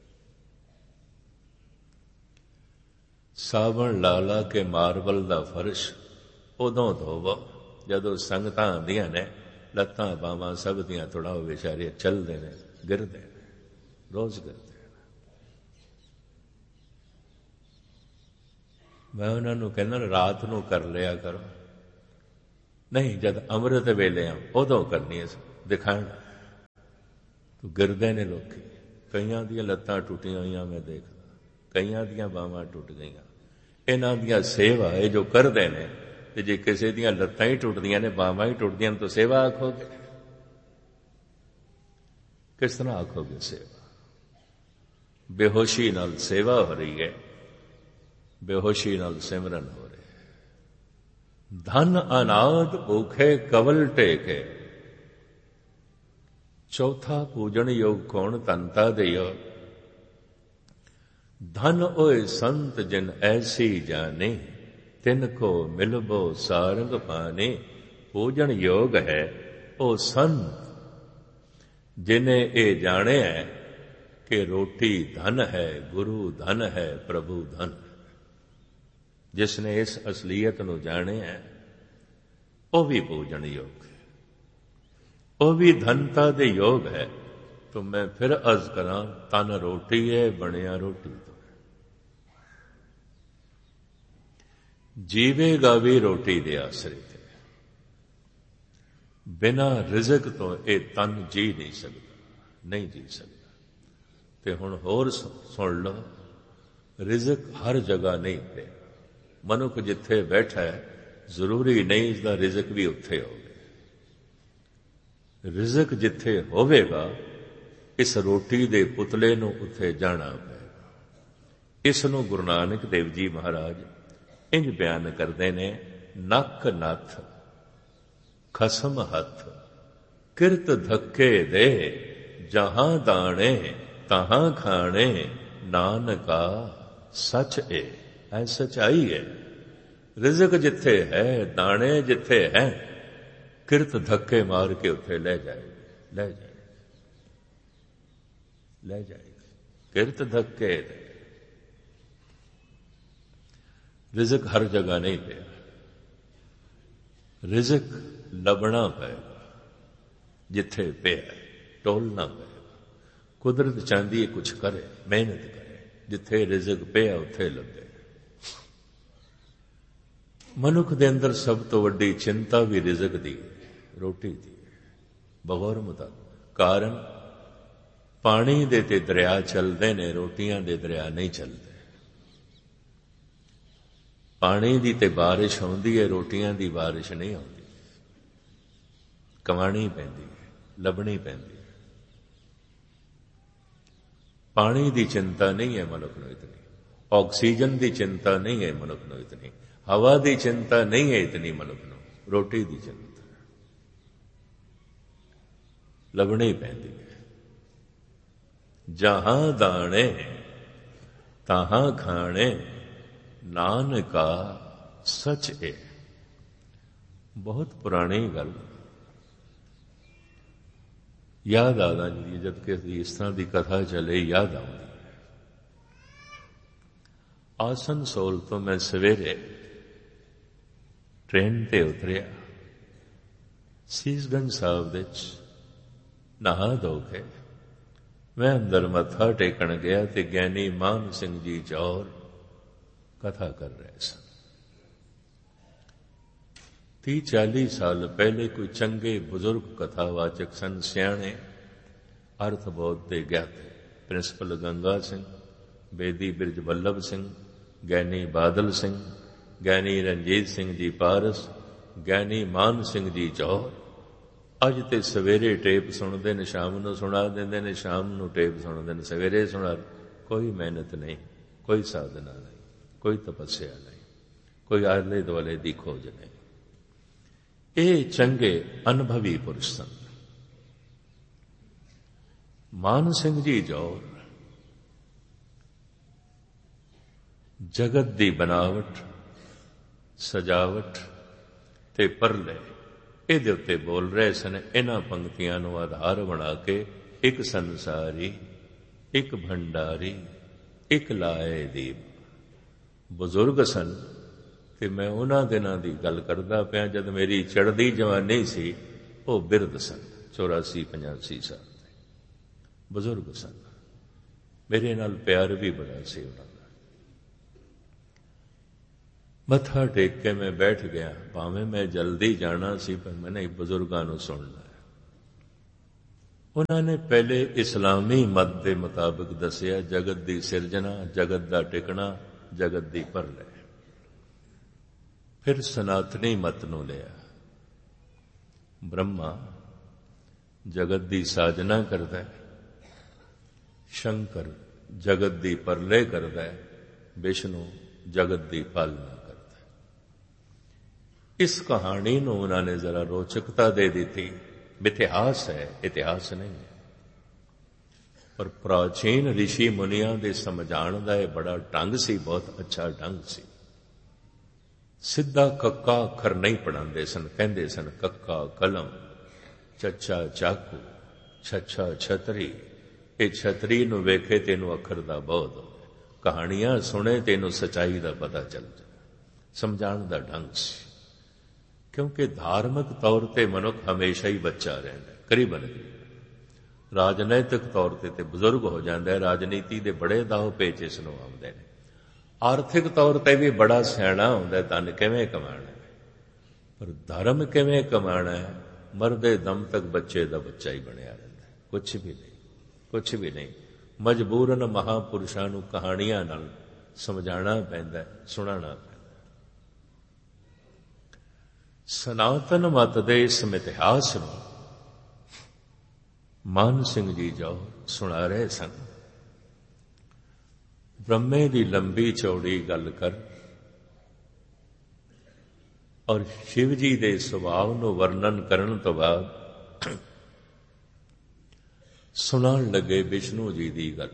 ਸਾਵਣ ਲਾ ਲਾ ਕੇ ਮਾਰਬਲ ਦਾ ਫਰਸ਼ ਉਦੋਂ ਧੋਵੋ ਜਦੋਂ ਸੰਗਤਾਂ ਆਉਂਦੀਆਂ ਨੇ, ਲੱਤਾਂ ਬਾਹਾਂ ਸਭ ਦੀਆਂ ਥੋੜਾ ਵਿਚਾਰੇ ਚੱਲਦੇ ਨੇ, ਗਿਰਦੇ ਨੇ, ਰੋਜ਼ ਕਰਦੇ ਨੇ। ਮੈਂ ਉਹਨਾਂ ਨੂੰ ਕਹਿੰਦਾ ਰਾਤ ਨੂੰ ਕਰ ਲਿਆ ਕਰੋ, नहीं, जद अमृत वेले उदों करनी है दिखाण। तो गिरदे ने लोग, कईयां ਦੀਆਂ ਲੱਤਾਂ ਟੁੱਟੀਆਂ ਹੋਈਆਂ मैं देखदा, कईयां ਦੀਆਂ ਬਾਹਾਂ ਟੁੱਟ ਗਈਆਂ। ਇਹਨਾਂ ਦੀਆਂ ਸੇਵਾ ਇਹ ਜੋ ਕਰਦੇ ਨੇ, ਤੇ ਜੇ ਕਿਸੇ ਦੀਆਂ ਲੱਤਾਂ ਹੀ ਟੁੱਟਦੀਆਂ ਨੇ, ਬਾਹਾਂ ਹੀ ਟੁੱਟਦੀਆਂ ਨੇ, ਤਾਂ ਸੇਵਾ ਆਖੋਗੇ? ਕਿਸ ਤਰ੍ਹਾਂ ਆਖੋਗੇ ਸੇਵਾ? ਬੇਹੋਸ਼ੀ ਨਾਲ ਸੇਵਾ ਹੋ ਰਹੀ ਹੈ, ਬੇਹੋਸ਼ੀ ਨਾਲ ਸਿਮਰਨ ਹੋ ਰਿਹਾ ਹੈ। ਧਨ ਅਨਾਦ ਭੂਖੇ ਕਵਲ ਟੇਕੇ, ਚੌਥਾ ਪੂਜਣ ਯੋਗ ਕੌਣ? ਤਨਤਾ ਦਿਓ। धन ओए संत जिन ऐसी जाने, तिनको मिलबो सारंग पाने। पूजन योग है ओ संत जिन्हें ये जाने है कि रोटी धन है, गुरु धन है, प्रभु धन। जिसने इस असलियत नूं जाने है वो भी पूजन योग है, वो भी धनता दे योग है। तो मैं फिर अर्ज करा, तन रोटी है, बनिया रोटी तो जीवेगा भी रोटी दे आसरे ते। बिना रिजक तो ये तन जी नहीं सकता, नहीं जी सकता। ते हुण होर सुन लो, रिजक हर जगह नहीं पे। मनुख जिथे बैठा है जरूरी नहीं इसका रिजक भी उत्थे होवे। रिजक जिथे होवेगा, इस रोटी दे पुतले नूं उत्थे जाना पेगा। इस नूं गुरु नानक देव जी महाराज इंज बयान करते ने, नक नथ खसम हथ, किरत धक्के दे, जहां दाने तहां खाने, नानका सच ए। ऐ सच्चाई है। रिजक जिथे है, दाने जिथे है, किरत धक्के मार के उथे ले जाए, ले जाए, ले जाएगी। किरत धक्के दे। रिजक हर जगह नहीं पे, रिजक लबना पेगा जिथे पे, टोलना पेगा। कुदरत चाहती है कुछ करे, मेहनत करे, जिथे रिजक पे उथे लगे। मनुख दे अंदर सब तो वड्डी चिंता भी रिजक दी है, रोटी दी है। बगौर मुताबिक कारण पानी दे ते दरिया चलते ने, रोटियां दे दरिया नहीं चलते। पानी दी ते बारिश आउंदी है, रोटियां दी बारिश नहीं आउंदी। कमानी पैंदी है, लभनी पैंदी है। पानी दी चिंता नहीं है मनुख नूं इतनी, ऑक्सीजन दी चिंता नहीं है मनुख नूं इतनी, हवा दी चिंता नहीं है इतनी मनुख नूं, रोटी दी चिंता लभनी पैंदी है। जहां दाने तहां खाने, नानका सच है। बहुत पुरानी गल याद आदा जी, जब कि इस तरह की कथा चले याद आती है। आसनसोल तो मैं सवेरे ट्रेन ते उतरिया, सीसगंज साहब विच नहा धो के मैं अंदर मत्था टेकन गया ते ज्ञानी मान सिंह जी जौहर कथा कर रहे सन। ती चाली साल पहले कोई चंगे बुजुर्ग कथावाचक सन, सियाणे अर्थबोध दे ज्ञाते, प्रिंसिपल गंगा सिंह, बेदी बिरज वल्लभ सिंह, ज्ञानी बादल सिंह, ज्ञानी रंजीत सिंह जी पारस, ज्ञानी मान सिंह जी जौहर। अज ते सवेरे टेप सुनते ने, शाम नूं सुना देंदे ने, शाम नूं टेप सुनते ने, सवेरे सुना। कोई मेहनत नहीं, कोई साधना नहीं, कोई तपस्या नहीं, कोई आले दुआले दी खोज नहीं। ये चंगे अनुभवी पुरुष सन। मान सिंह जी जौहर जगत दी बनावट, सजावट ते परले ਇਹਦੇ ਉੱਤੇ बोल रहे सन। इन्हां पंक्तियां नूं आधार बना के एक संसारी, एक भंडारी, एक लाए दीप। बुजुर्ग सन ते मैं उन्हां दिनां दी गल करदा पिया जद मेरी चढ़दी जवानी सी। वो बिरध सन, चौरासी पचासी साल दे बुजुर्ग सन। मेरे नाल प्यार भी बड़ा सी उन्हां दा। ਮੱਥਾ ਟੇਕ ਕੇ ਮੈਂ ਬੈਠ ਗਿਆ। ਭਾਵੇਂ ਮੈਂ ਜਲਦੀ ਜਾਣਾ ਸੀ, ਪਰ ਮੈਨੇ ਬਜ਼ੁਰਗਾਂ ਨੂੰ ਸੁਣਨਾ। ਉਹਨਾਂ ਨੇ ਪਹਿਲੇ ਇਸਲਾਮੀ ਮਤ ਦੇ ਮੁਤਾਬਕ ਦੱਸਿਆ ਜਗਤ ਦੀ ਸਿਰਜਣਾ, ਜਗਤ ਦਾ ਟਿਕਣਾ, ਜਗਤ ਦੀ ਪਰਲੈ। ਫਿਰ ਸਨਾਤਨੀ ਮਤ ਨੂੰ ਲਿਆ। ਬ੍ਰਹਮਾ ਜਗਤ ਦੀ ਸਾਜਨਾ ਕਰਦਾ ਹੈ, ਸ਼ੰਕਰ ਜਗਤ ਦੀ ਪਰਲੇ ਕਰਦਾ ਹੈ, ਵਿਸ਼ਨੂੰ ਜਗਤ ਦੀ ਪਾਲਣਾ ਕਰਦਾ ਹੈ। ਇਸ ਕਹਾਣੀ ਨੂੰ ਉਹਨਾਂ ਨੇ ਜ਼ਰਾ ਰੋਚਕਤਾ ਦੇ ਦਿੱਤੀ। ਇਤਿਹਾਸ ਹੈ, ਇਤਿਹਾਸ ਨਹੀਂ ਹੈ। ਪਰ ਪ੍ਰਾਚੀਨ ਰਿਸ਼ੀ ਮੁਨੀਆਂ ਦੇ ਸਮਝਾਉਣ ਦਾ ਇਹ ਬੜਾ ਢੰਗ ਸੀ, ਬਹੁਤ ਅੱਛਾ ਢੰਗ ਸੀ। ਸਿੱਧਾ ਕੱਕਾ ਅੱਖਰ ਨਹੀਂ ਪੜ੍ਹਾਉਂਦੇ ਸਨ, ਕਹਿੰਦੇ ਸਨ ਕੱਕਾ ਕਲਮ, ਚੱਚਾ ਚਾਕੂ, ਛੱਛਾ ਛਤਰੀ। ਇਹ ਛਤਰੀ ਨੂੰ ਵੇਖੇ ਤੈਨੂੰ ਅੱਖਰ ਦਾ ਬੋਧ ਹੋਵੇ, ਕਹਾਣੀਆਂ ਸੁਣੇ ਤੈਨੂੰ ਸਚਾਈ ਦਾ ਪਤਾ ਚੱਲ ਜਾਏ। ਸਮਝਾਉਣ ਦਾ ਢੰਗ ਸੀ। ਕਿਉਂਕਿ ਧਾਰਮਿਕ ਤੌਰ ਤੇ ਮਨੁੱਖ ਹਮੇਸ਼ਾ ਹੀ ਬੱਚਾ ਰਹਿੰਦਾ, ਕਰੀਬਨ ਰਾਜਨੀਤਿਕ ਤੌਰ ਤੇ ਤੇ ਬਜ਼ੁਰਗ ਹੋ ਜਾਂਦਾ ਹੈ। ਰਾਜਨੀਤੀ ਦੇ ਬੜੇ ਦਾਅ ਪੇਚ ਇਸ ਨੂੰ ਆਉਂਦੇ ਨੇ। ਆਰਥਿਕ ਤੌਰ ਤੇ ਵੀ ਬੜਾ ਸਿਆਣਾ ਹੁੰਦਾ, ਧਨ ਕਿਵੇਂ ਕਮਾਣਾ, ਪਰ ਧਰਮ ਕਿਵੇਂ ਕਮਾਣਾ ਹੈ, ਮਰਦੇ ਦਮ ਤੱਕ ਬੱਚੇ ਦਾ ਬੱਚਾ ਹੀ ਬਣਿਆ ਰਹਿੰਦਾ। ਕੁਛ ਵੀ ਨਹੀਂ, ਕੁਛ ਵੀ ਨਹੀਂ। ਮਜਬੂਰਨ ਮਹਾਂਪੁਰਸ਼ਾਂ ਨੂੰ ਕਹਾਣੀਆਂ ਨਾਲ ਸਮਝਾਉਣਾ ਪੈਂਦਾ, ਸੁਣਾਉਣਾ ਪੈਂਦਾ। ਸਨਾਤਨ ਮਤ ਦੇ ਇਸ ਇਤਿਹਾਸ ਨੂੰ ਮਾਨ ਸਿੰਘ ਜੀ ਜੋ ਸੁਣਾ ਰਹੇ ਸਨ। ਬ੍ਰਹਮੇ ਦੀ ਲੰਬੀ ਚੌੜੀ ਗੱਲ ਕਰ ਔਰ ਸ਼ਿਵ ਜੀ ਦੇ ਸੁਭਾਅ ਨੂੰ ਵਰਣਨ ਕਰਨ ਤੋਂ ਬਾਅਦ ਸੁਣਾਉਣ ਲੱਗੇ ਵਿਸ਼ਨੂੰ ਜੀ ਦੀ ਗੱਲ।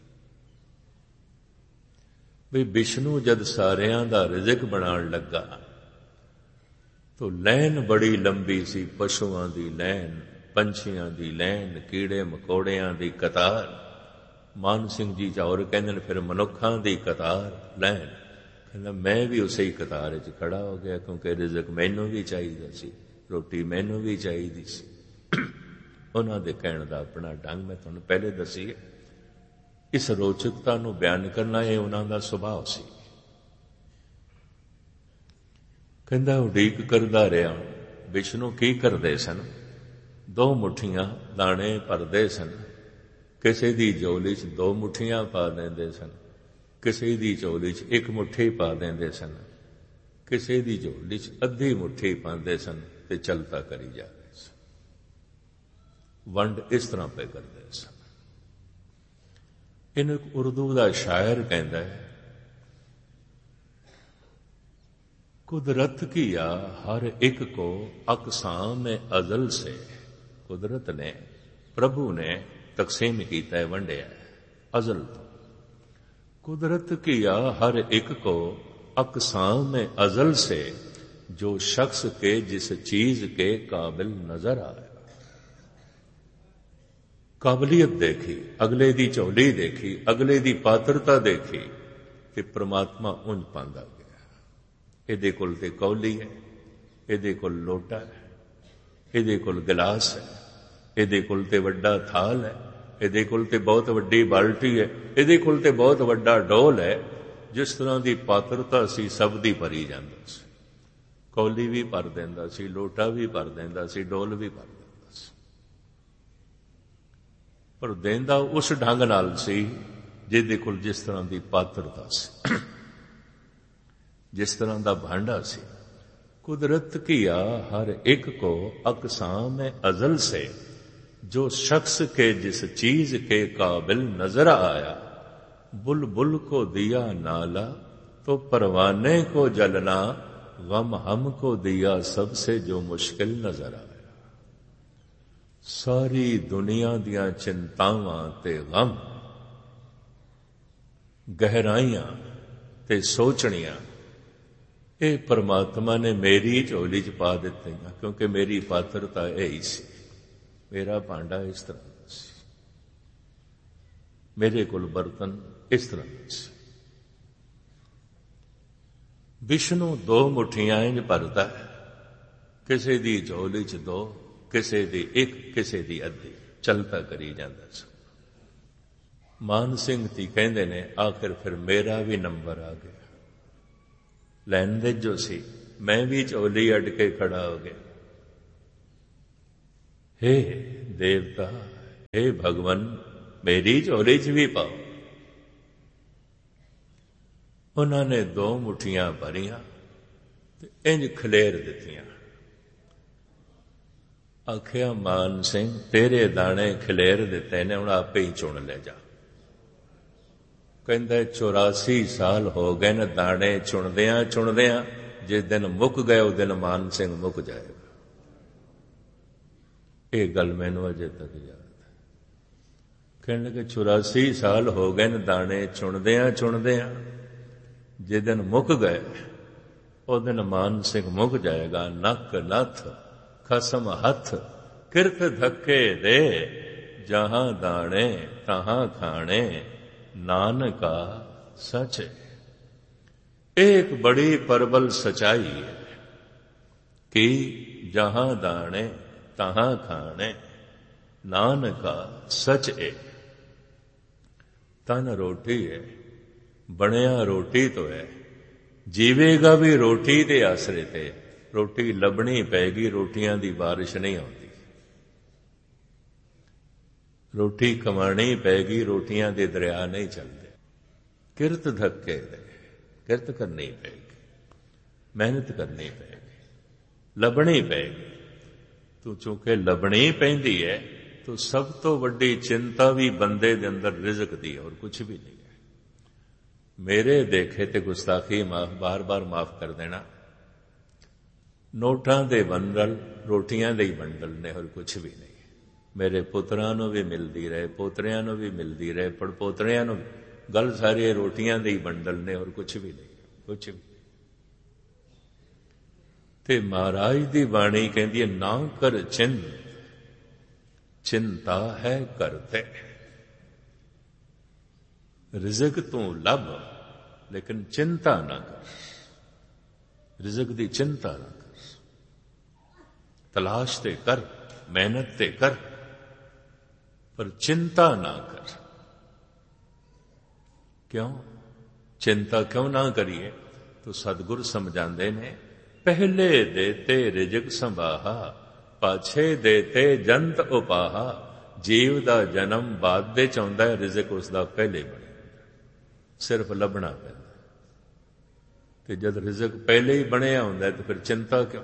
ਵੀ ਵਿਸ਼ਨੂੰ ਜਦ ਸਾਰਿਆਂ ਦਾ ਰਿਜ਼ਕ ਬਣਾਉਣ ਲੱਗਾ ਤੋ ਲੈਨ ਬੜੀ ਲੰਬੀ ਸੀ। ਪਸ਼ੂਆਂ ਦੀ ਲੈਨ, ਪੰਛੀਆਂ ਦੀ ਲੈਨ, ਕੀੜੇ ਮਕੌੜਿਆਂ ਦੀ ਕਤਾਰ। ਮਾਨ ਸਿੰਘ ਜੀ ਚੌਰ ਕਹਿੰਦੇ ਨੇ ਫਿਰ ਮਨੁੱਖਾਂ ਦੀ ਕਤਾਰ ਲੈਨ। ਕਹਿੰਦਾ ਮੈਂ ਵੀ ਉਸੇ ਹੀ ਕਤਾਰ ਵਿੱਚ ਖੜਾ ਹੋ ਗਿਆ, ਕਿਉਂਕਿ ਰਿਜ਼ਕ ਮੈਨੂੰ ਵੀ ਚਾਹੀਦਾ ਸੀ, ਰੋਟੀ ਮੈਨੂੰ ਵੀ ਚਾਹੀਦੀ ਸੀ। ਉਹਨਾਂ ਦੇ ਕਹਿਣ ਦਾ ਆਪਣਾ ਢੰਗ ਮੈਂ ਤੁਹਾਨੂੰ ਪਹਿਲੇ ਦੱਸੀ। ਇਸ ਰੋਚਕਤਾ ਨੂੰ ਬਿਆਨ ਕਰਨਾ ਇਹ ਉਹਨਾਂ ਦਾ ਸੁਭਾਅ ਸੀ। ਕਹਿੰਦਾ ਉਡੀਕ ਕਰਦਾ ਰਿਹਾ। ਵਿਸ਼ਨੂੰ ਕੀ ਕਰਦੇ ਸਨ? ਦੋ ਮੁੱਠੀਆਂ ਦਾਣੇ ਭਰਦੇ ਸਨ। ਕਿਸੇ ਦੀ ਝੋਲੀ 'ਚ ਦੋ ਮੁੱਠੀਆਂ ਪਾ ਦਿੰਦੇ ਸਨ, ਕਿਸੇ ਦੀ ਝੋਲੀ 'ਚ ਇੱਕ ਮੁੱਠੀ ਪਾ ਦਿੰਦੇ ਸਨ, ਕਿਸੇ ਦੀ ਝੋਲੀ 'ਚ ਅੱਧੀ ਮੁੱਠੀ ਪਾਉਂਦੇ ਸਨ ਤੇ ਚਲਤਾ ਕਰੀ ਜਾਂਦੇ ਸਨ। ਵੰਡ ਇਸ ਤਰ੍ਹਾਂ ਪੇ ਕਰਦੇ ਸਨ। ਇਹਨੂੰ ਇੱਕ ਉਰਦੂ ਦਾ ਸ਼ਾਇਰ ਕਹਿੰਦਾ ਹੈ, कुदरत किया हर एक को अकसाम अजल से। कुदरत ने, प्रभु ने तकसीम कीता है, वंडिया है अजल तो। कुदरत किया हर एक को अकसाम अजल से, जो शख्स के जिस चीज के काबिल नजर आए। काबलियत देखी, अगले दी झोली देखी, अगले दी पात्रता देखी कि परमात्मा उंज पांदा गया। ਇਹਦੇ ਕੋਲ ਤੇ ਕੌਲੀ ਹੈ, ਇਹਦੇ ਕੋਲ ਲੋਟਾ ਹੈ, ਇਹਦੇ ਕੋਲ ਗਿਲਾਸ ਹੈ, ਇਹਦੇ ਕੋਲ ਤੇ ਵੱਡਾ ਥਾਲ ਹੈ, ਇਹਦੇ ਕੋਲ ਤੇ ਬਹੁਤ ਵੱਡੀ ਬਾਲਟੀ ਹੈ, ਇਹਦੇ ਕੋਲ ਤੇ ਬਹੁਤ ਵੱਡਾ ਡੋਲ ਹੈ। ਜਿਸ ਤਰ੍ਹਾਂ ਦੀ ਪਾਤਰਤਾ ਸੀ ਸਭ ਦੀ ਭਰੀ ਜਾਂਦਾ ਸੀ। ਕੌਲੀ ਵੀ ਭਰ ਦਿੰਦਾ ਸੀ, ਲੋਟਾ ਵੀ ਭਰ ਦਿੰਦਾ ਸੀ, ਡੋਲ ਵੀ ਭਰ ਦਿੰਦਾ ਸੀ। ਪਰ ਦੇਂਦਾ ਉਸ ਢੰਗ ਨਾਲ ਸੀ ਜਿਹਦੇ ਕੋਲ ਜਿਸ ਤਰ੍ਹਾਂ ਦੀ ਪਾਤਰਤਾ ਸੀ, जिस तरह का भांडा सी। कुदरत किया हर एक को अकसाम अजल से, जो शख्स के जिस चीज के काबिल नजर आया। बुलबुल को दिया नाला तो परवाने को जलना, गम हमको दिया सबसे जो मुश्किल नजर आया। सारी दुनिया दियां चिंतावां ते गम, गहराइयां ते सोचणियां ਇਹ परमात्मा ने मेरी झोली च पा दिते, क्योंकि मेरी पात्रता यही सी, मेरा भांडा इस तरह का सी, मेरे कोल बर्तन इस तरह का सी। विष्णु दो मुठियां इंज भरदा है, किसी दी झोली च दो, किसी दी एक, किसी दी अद्धी, चलता करी जांदा सी। मान सिंह जी कहंदे ने आखिर फिर मेरा भी नंबर आ गया। लैन दे जो सी, मैं भी झोली अड के खड़ा हो गया। हे देवता, हे भगवान, मेरी झोली च भी पाओ। उन्होंने दो मुठियां भरियां ते इंज खलेर दित्तियां। आखिया मान सिंह, तेरे दाने खलेर दिते ने, हुण आपे ही चुन ले जा। कहंदा चौरासी साल हो गए न दाने चुनदियां चुनदियां, जिस दिन मुक गए उस दिन मान सिंह मुक जाएगा। ये गल मैनू अजे तक याद है। कहने लगे चौरासी साल हो गए न दाने चुनदियां चुनदियां, जिस दिन मुक गए उस दिन मान सिंह मुक जाएगा। नक नथ खसम हथ, किरत धक्के दे, जहां दाने तहां खाने, नानका सच है। एक बड़ी प्रबल सच्चाई है कि जहां दाने तहां खाने, नानका सच है। तन रोटी है, बनिया रोटी तो है, जीवेगा भी रोटी दे आसरे ते। रोटी लभनी पैगी, रोटियां दी बारिश नहीं आती। रोटी कमानी पैगी, रोटियां दे दरिया नहीं चलते। किरत धक्के दे, किरत करनी पैगी, मेहनत करनी पैगी, लभनी पैगी। तू चूंकि लभनी पैंदी है, तो सब तो वड्डी चिंता भी बंदे दे अंदर रिज़क दी है, और कुछ भी नहीं है। मेरे देखे ते गुस्ताखी माफ बार बार माफ कर देना। नोटां दे बंडल रोटियां दे ही बंडल ने, और कुछ भी नहीं। मेरे पुत्रां नूं भी मिलदी रहे, पोतरियां नूं भी मिलदी रहे, पड़पोतरियां नूं, गल सारी रोटियां दे ही बंडल ने, और कुछ भी नहीं, कुछ भी। ते महाराज दी बाणी कहंदी है, ना कर चिंत, चिंता है करते। रिज़क तू लभ, लेकिन चिंता ना कर। रिज़क दी चिंता ना कर, तलाश ते कर, मेहनत ते कर, पर चिंता ना कर। क्यों चिंता क्यों ना करिए? तो सतगुरु समझाते ने, पहले देते रिज़क संभाहा, पाछे देते जंत उपाहा। जीव दा जन्म बाद दे चाहुंदा है, रिज़क उसदा पहले बने, सिर्फ लभना पैंदा। ते जद रिज़क पहले ही बनया हुंदा है, तो फिर चिंता क्यों?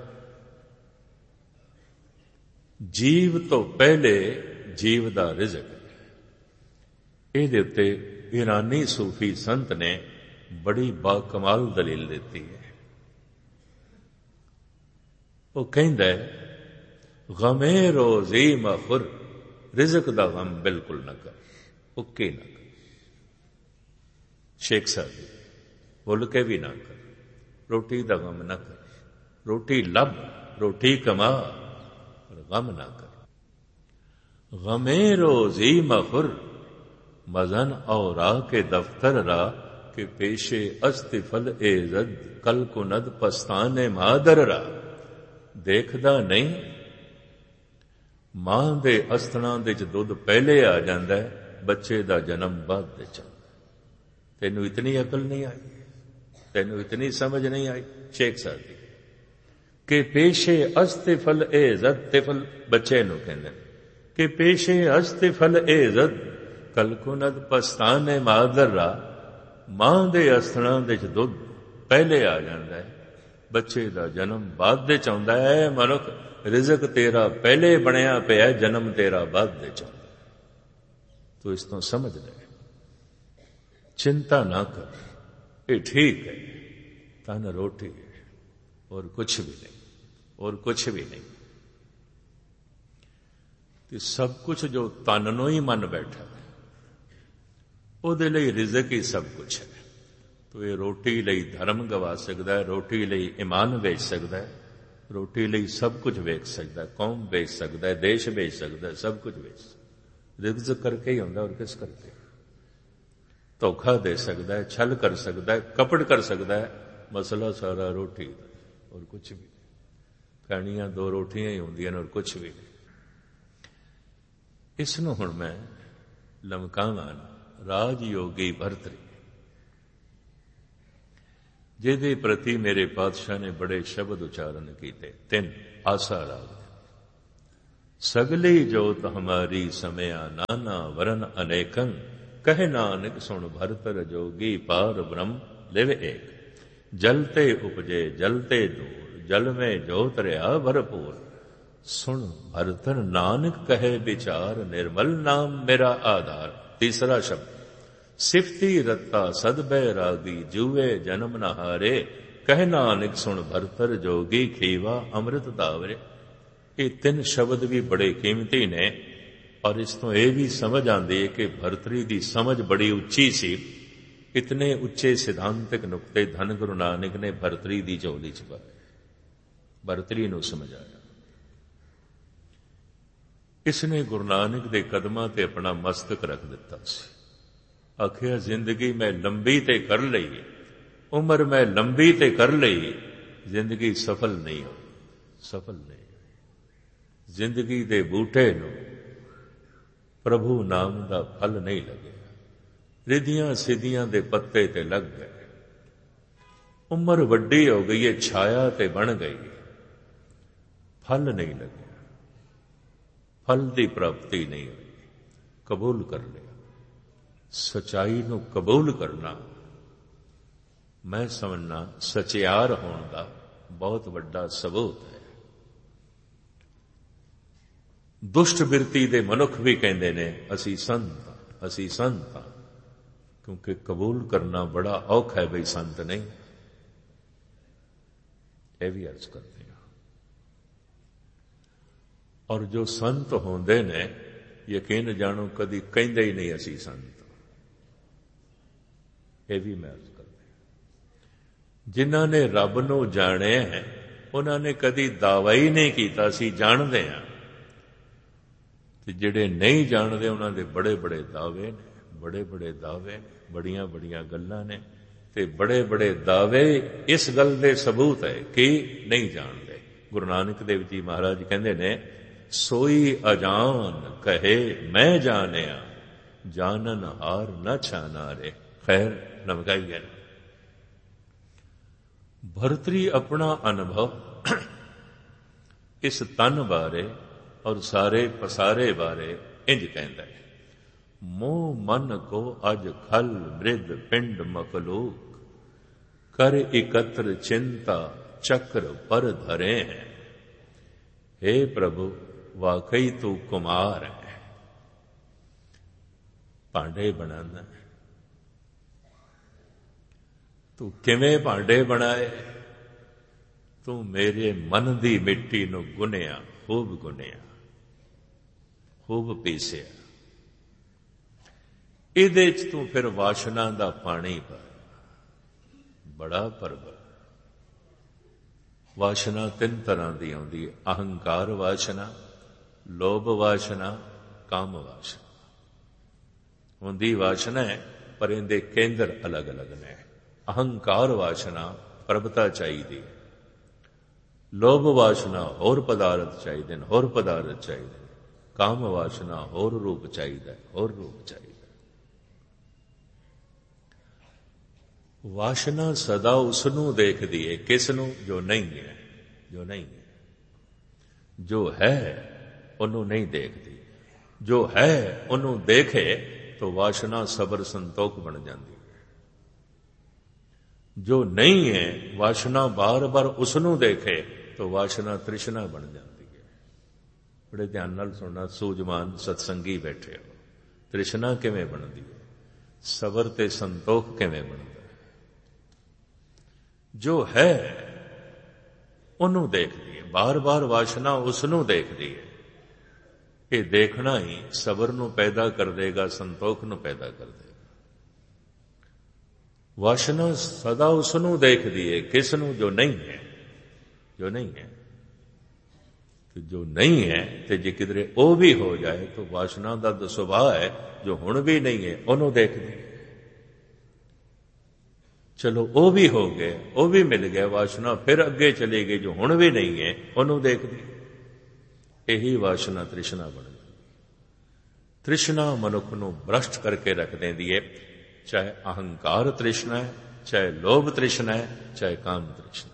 जीव तो पहले जीव दा रिज़क है। इहदे उत्ते ईरानी सूफी संत ने बड़ी बाकमाल दलील देती है। वो कहंदा है, गमे रोज़ी मखुर, रिज़क दा गम बिल्कुल न कर, उक्के न कर। शेख साहब बोल के भी ना कर। रोटी दा गम न कर, रोटी लब, रोटी कमा, और गम ना कर। गमे रोज़ी मखुर, मजन औरा के दफ्तर रा, के पेशे अस्तिफल एजद, कल कुनद पस्ताने मादर रा। देखदा नहीं, मां दे अस्थना दे च दुध पहले आ जांदा है, बच्चे दा जन्म बाद दे चलदा। तेनू इतनी अकल नहीं आई, तेनू इतनी समझ नहीं आई। शेख साहब जी के पेशे अस्तिफल एजद, तिफल बच्चे नू कहंदे कि पेशे अस्तिफल एजद, कल कुनद पस्ताने मादरा। मां दे अस्थना दे च दुध पहले आ जांदा है, बच्चे दा जन्म बाद दे चाहुंदा है। मनुख रिज़क तेरा पहले बनया पिया, जन्म तेरा बाद दे चाहुंदा है। तो इस तो समझ ले, चिंता ना कर, ये ठीक है। तन रोटी है, और कुछ भी नहीं, और कुछ भी नहीं। तो सब कुछ जो तन नूं ही मन बैठा है, ਉਹਦੇ ਲਈ रिज़क ही सब कुछ है। तो ये रोटी ਲਈ धर्म गवा सकता है, रोटी ਲਈ ईमान बेच सकता है, रोटी ਲਈ सब कुछ बेच सकता है, कौम बेच सकता है, देश बेच सकता है, सब कुछ बेच सकता है। रिज़क करके ही होता है, और किस करके? धोखा दे सकता है, छल कर सकता है, कपट कर सकता है। मसला सारा रोटी का, और कुछ भी नहीं। खानियां दो रोटियां ही होंदियां ने, और कुछ भी नहीं। इसनूं हुण मैं लमकावां राजयोगी भरतरी। ਜਿਹਦੇ ਪ੍ਰਤੀ ਮੇਰੇ ਪਾਤਸ਼ਾਹ ਨੇ ਬੜੇ ਸ਼ਬਦ ਉਚਾਰਨ ਕੀਤੇ। ਤਿੰਨ ਆਸਾ ਰਾਗ ਸਗਲੀ ਜੋਤ ਹਮਾਰੀ ਸਮਿਆ ਨਾਨਾ ਵਰਨ ਅਨੇਕੰ ਕਹੇ ਨਾਨਕ ਸੁਣ ਭਰਤਰ ਜੋਗੀ ਪਾਰ ਬ੍ਰਹਮ ਲਿਵ ਏਕ ਜਲ ਤੇ ਉਪਜੇ ਜਲ ਤੇ ਦੂਰ ਜਲ ਮੈਂ ਜੋਤ ਰਿਆ ਭਰਪੂਰ ਸੁਣ ਭਰਤਰ ਨਾਨਕ ਕਹੇ ਵਿਚਾਰ ਨਿਰਮਲ ਨਾਮ ਮੇਰਾ ਆਧਾਰ। ਤੀਸਰਾ ਸ਼ਬਦ ਸਿਫਤੀ ਰੱਤਾ ਸਦਬੈ ਰਾਗੀ ਜੂਏ ਜਨਮ ਨ ਹਾਰੇ ਕਹਿ ਨਾਨਕ ਸੁਣ ਭਰਤਰ ਜੋਗੀ ਖੀਵਾ ਅੰਮ੍ਰਿਤ ਦਾਵਰੇ। ਇਹ ਤਿੰਨ ਸ਼ਬਦ ਵੀ ਬੜੇ ਕੀਮਤੀ ਨੇ ਔਰ ਇਸ ਤੋਂ ਇਹ ਵੀ ਸਮਝ ਆਉਂਦੀ ਹੈ ਕਿ ਭਰਤਰੀ ਦੀ ਸਮਝ ਬੜੀ ਉੱਚੀ ਸੀ। ਇਤਨੇ ਉੱਚੇ ਸਿਧਾਂਤਕ ਨੁਕਤੇ ਧੰਨ ਗੁਰੂ ਨਾਨਕ ਨੇ ਭਰਤਰੀ ਦੀ ਝੋਲੀ ਚ ਪਾਏ, ਭਰਤਰੀ ਨੂੰ ਸਮਝਾਇਆ। ਇਸਨੇ ਗੁਰੂ ਨਾਨਕ ਦੇ ਕਦਮਾਂ ਤੇ ਆਪਣਾ ਮਸਤਕ ਰੱਖ ਦਿੱਤਾ ਸੀ। ਆਖਿਆ ਜ਼ਿੰਦਗੀ ਮੈਂ ਲੰਬੀ ਤੇ ਕਰ ਲਈ, ਉਮਰ ਮੈਂ ਲੰਬੀ ਤੇ ਕਰ ਲਈ, ਜ਼ਿੰਦਗੀ ਸਫਲ ਨਹੀਂ ਹੋਈ, ਸਫਲ ਨਹੀਂ ਹੋਈ। ਜ਼ਿੰਦਗੀ ਦੇ ਬੂਟੇ ਨੂੰ ਪ੍ਰਭੂ ਨਾਮ ਦਾ ਫਲ ਨਹੀਂ ਲੱਗਿਆ, ਰਿਧੀਆਂ ਸਿੱਧੀਆਂ ਦੇ ਪੱਤੇ ਤੇ ਲੱਗ ਗਏ। ਉਮਰ ਵੱਡੀ ਹੋ ਗਈ ਹੈ, ਛਾਇਆ ਤੇ ਬਣ ਗਈ, ਫਲ ਨਹੀਂ ਲੱਗਿਆ, ਫਲ ਦੀ ਪ੍ਰਾਪਤੀ ਨਹੀਂ ਹੋਈ। ਕਬੂਲ ਕਰ ਲਿਆ। ਸਚਾਈ ਨੂੰ ਕਬੂਲ ਕਰਨਾ ਮੈਂ ਸਮਝਣਾ ਸਚਿਆਰ ਹੋਣ ਦਾ ਬਹੁਤ ਵੱਡਾ ਸਬੂਤ ਹੈ। ਦੁਸ਼ਟ ਬਿਰਤੀ ਦੇ ਮਨੁੱਖ ਵੀ ਕਹਿੰਦੇ ਨੇ ਅਸੀਂ ਸੰਤ ਹਾਂ, ਅਸੀਂ ਸੰਤ ਹਾਂ, ਕਿਉਂਕਿ ਕਬੂਲ ਕਰਨਾ ਬੜਾ ਔਖਾ ਹੈ ਬਈ ਸੰਤ ਨਹੀਂ। ਇਹ ਵੀ ਅਰਜ਼ ਕਰਦੇ ਹਾਂ। ਔਰ ਜੋ ਸੰਤ ਹੁੰਦੇ ਨੇ ਯਕੀਨ ਜਾਣੋ ਕਦੀ ਕਹਿੰਦੇ ਹੀ ਨਹੀਂ ਅਸੀਂ ਸੰਤ। ਇਹ ਵੀ ਮੈਂ ਅਰਜ਼ ਕਰਦਾ। ਜਿਨ੍ਹਾਂ ਨੇ ਰੱਬ ਨੂੰ ਜਾਣਿਆ ਹੈ ਉਹਨਾਂ ਨੇ ਕਦੀ ਦਾਅਵਾ ਹੀ ਨਹੀਂ ਕੀਤਾ ਸੀ ਜਾਣਦੇ ਹਾਂ, ਤੇ ਜਿਹੜੇ ਨਹੀਂ ਜਾਣਦੇ ਉਹਨਾਂ ਦੇ ਬੜੇ ਬੜੇ ਦਾਅਵੇ ਨੇ, ਬੜੇ ਬੜੇ ਦਾਅਵੇ ਨੇ, ਬੜੀਆਂ ਬੜੀਆਂ ਗੱਲਾਂ ਨੇ, ਤੇ ਬੜੇ ਬੜੇ ਦਾਅਵੇ ਇਸ ਗੱਲ ਦੇ ਸਬੂਤ ਹੈ ਕਿ ਨਹੀਂ ਜਾਣਦੇ। ਗੁਰੂ ਨਾਨਕ ਦੇਵ ਜੀ ਮਹਾਰਾਜ ਕਹਿੰਦੇ ਨੇ ਸੋਈ ਅਜਾਨ ਕਹੇ ਮੈਂ ਜਾਣਿਆ ਜਾਣਨ ਹਾਰ ਨਾ ਛਾਨਾ ਰੇ। ਖੈਰ ਲਮਕਾਈ ਗਏ। ਭਰਤਰੀ ਆਪਣਾ ਅਨੁਭਵ ਇਸ ਤਨ ਬਾਰੇ ਔਰ ਸਾਰੇ ਪਸਾਰੇ ਬਾਰੇ ਇੰਜ ਕਹਿੰਦਾ ਹੈ, ਮੋਹ ਮਨ ਕੋ ਅਜ ਖਲ ਮ੍ਰਿਦ ਪਿੰਡ ਮਖਲੂਕ ਕਰ ਇਕਤਰ ਚਿੰਤਾ ਚੱਕਰ ਪਰ ਧਰੇ ਹੈ। हे ਪ੍ਰਭੂ ਵਾਕਈ ਤੂੰ ਕੁਮਾਰ ਹੈ, ਭਾਂਡੇ ਬਣਾਉਂਦਾ, ਤੂੰ ਕਿਵੇਂ ਭਾਂਡੇ ਬਣਾਏ? ਤੂੰ ਮੇਰੇ ਮਨ ਦੀ ਮਿੱਟੀ ਨੂੰ ਗੁੰਨਿਆ, ਖੂਬ ਗੁੰਨਿਆ, ਖੂਬ ਪੀਸਿਆ। ਇਹਦੇ ਚ ਤੂੰ ਫਿਰ ਵਾਸ਼ਨਾ ਦਾ ਪਾਣੀ ਪਾ, ਬੜਾ ਪਰਬ। ਵਾਸ਼ਨਾ ਤਿੰਨ ਤਰ੍ਹਾਂ ਦੀ ਆਉਂਦੀ ਹੈ, ਅਹੰਕਾਰ ਵਾਸ਼ਨਾ, ਲੋਭ ਵਾਸ਼ਨਾ, ਕਾਮ ਵਾਸ਼ਨਾ। ਹੁੰਦੀ ਵਾਸ਼ਨਾ ਹੈ ਪਰ ਇਹਦੇ ਕੇਂਦਰ ਅਲੱਗ ਅਲੱਗ ਨੇ। ਅਹੰਕਾਰ ਵਾਸ਼ਨਾ ਪ੍ਰਭਤਾ ਚਾਹੀਦੀ ਹੈ, ਲੋਭ ਵਾਸ਼ਨਾ ਹੋਰ ਪਦਾਰਥ ਚਾਹੀਦੇ ਨੇ, ਹੋਰ ਪਦਾਰਥ ਚਾਹੀਦੇ ਨੇ, ਕਾਮ ਵਾਸ਼ਨਾ ਹੋਰ ਰੂਪ ਚਾਹੀਦਾ, ਹੋਰ ਰੂਪ ਚਾਹੀਦਾ। ਵਾਸ਼ਨਾ ਸਦਾ ਉਸ ਨੂੰ ਦੇਖਦੀ ਹੈ, ਕਿਸ ਨੂੰ? ਜੋ ਨਹੀਂ ਹੈ, ਜੋ ਨਹੀਂ ਹੈ। ਜੋ ਹੈ ਉਹਨੂੰ ਨਹੀਂ ਦੇਖਦੀ, ਜੋ ਹੈ ਉਹਨੂੰ ਦੇਖੇ ਤਾਂ ਵਾਸ਼ਨਾ ਸਬਰ ਸੰਤੋਖ ਬਣ ਜਾਂਦੀ ਹੈ। ਜੋ ਨਹੀਂ ਹੈ ਵਾਸ਼ਨਾ ਬਾਰ ਬਾਰ ਉਸ ਨੂੰ ਦੇਖੇ ਤਾਂ ਵਾਸ਼ਨਾ ਤ੍ਰਿਸ਼ਨਾ ਬਣ ਜਾਂਦੀ ਹੈ। ਬੜੇ ਧਿਆਨ ਨਾਲ ਸੁਣਨਾ, ਸੂਝਵਾਨ ਸਤਸੰਗੀ ਬੈਠੇ ਹੋ। ਤ੍ਰਿਸ਼ਨਾ ਕਿਵੇਂ ਬਣਦੀ ਹੈ? ਸਬਰ ਤੇ ਸੰਤੋਖ ਕਿਵੇਂ ਬਣਦਾ? ਜੋ ਹੈ ਉਹਨੂੰ ਦੇਖਦੀ ਹੈ, ਬਾਰ ਬਾਰ ਵਾਸ਼ਨਾ ਉਸ ਨੂੰ ਦੇਖਦੀ ਹੈ। ਇਹ ਦੇਖਣਾ ਹੀ ਸਬਰ ਨੂੰ ਪੈਦਾ ਕਰ ਦੇਗਾ, ਸੰਤੋਖ ਨੂੰ ਪੈਦਾ ਕਰ ਦੇਗਾ। ਵਾਸ਼ਨਾ ਸਦਾ ਉਸ ਨੂੰ ਦੇਖਦੀ ਹੈ, ਕਿਸ ਨੂੰ? ਜੋ ਨਹੀਂ ਹੈ, ਜੋ ਨਹੀਂ ਹੈ। ਤੇ ਜੋ ਨਹੀਂ ਹੈ ਤੇ ਜੇ ਕਿਧਰੇ ਉਹ ਵੀ ਹੋ ਜਾਏ ਤਾਂ ਵਾਸ਼ਨਾ ਦਾ ਤਾਂ ਸੁਭਾਅ ਹੈ ਜੋ ਹੁਣ ਵੀ ਨਹੀਂ ਹੈ ਉਹਨੂੰ ਦੇਖਦੀ ਹੈ। ਚਲੋ ਉਹ ਵੀ ਹੋ ਗਏ, ਉਹ ਵੀ ਮਿਲ ਗਿਆ, ਵਾਸ਼ਨਾ ਫਿਰ ਅੱਗੇ ਚਲੀ ਗਈ, ਜੋ ਹੁਣ ਵੀ ਨਹੀਂ ਹੈ ਉਹਨੂੰ ਦੇਖਦੀ। ਇਹੀ ਵਾਸ਼ਨਾ ਤ੍ਰਿਸ਼ਨਾ ਬਣ ਜਾਂਦੀ। ਤ੍ਰਿਸ਼ਨਾ ਮਨੁੱਖ ਨੂੰ ਭ੍ਰਸ਼ਟ ਕਰਕੇ ਰੱਖ ਦਿੰਦੀ ਹੈ, ਚਾਹੇ ਅਹੰਕਾਰ ਤ੍ਰਿਸ਼ਨਾ ਹੈ, चाहे लोभ तृष्णा है, चाहे काम तृष्णा।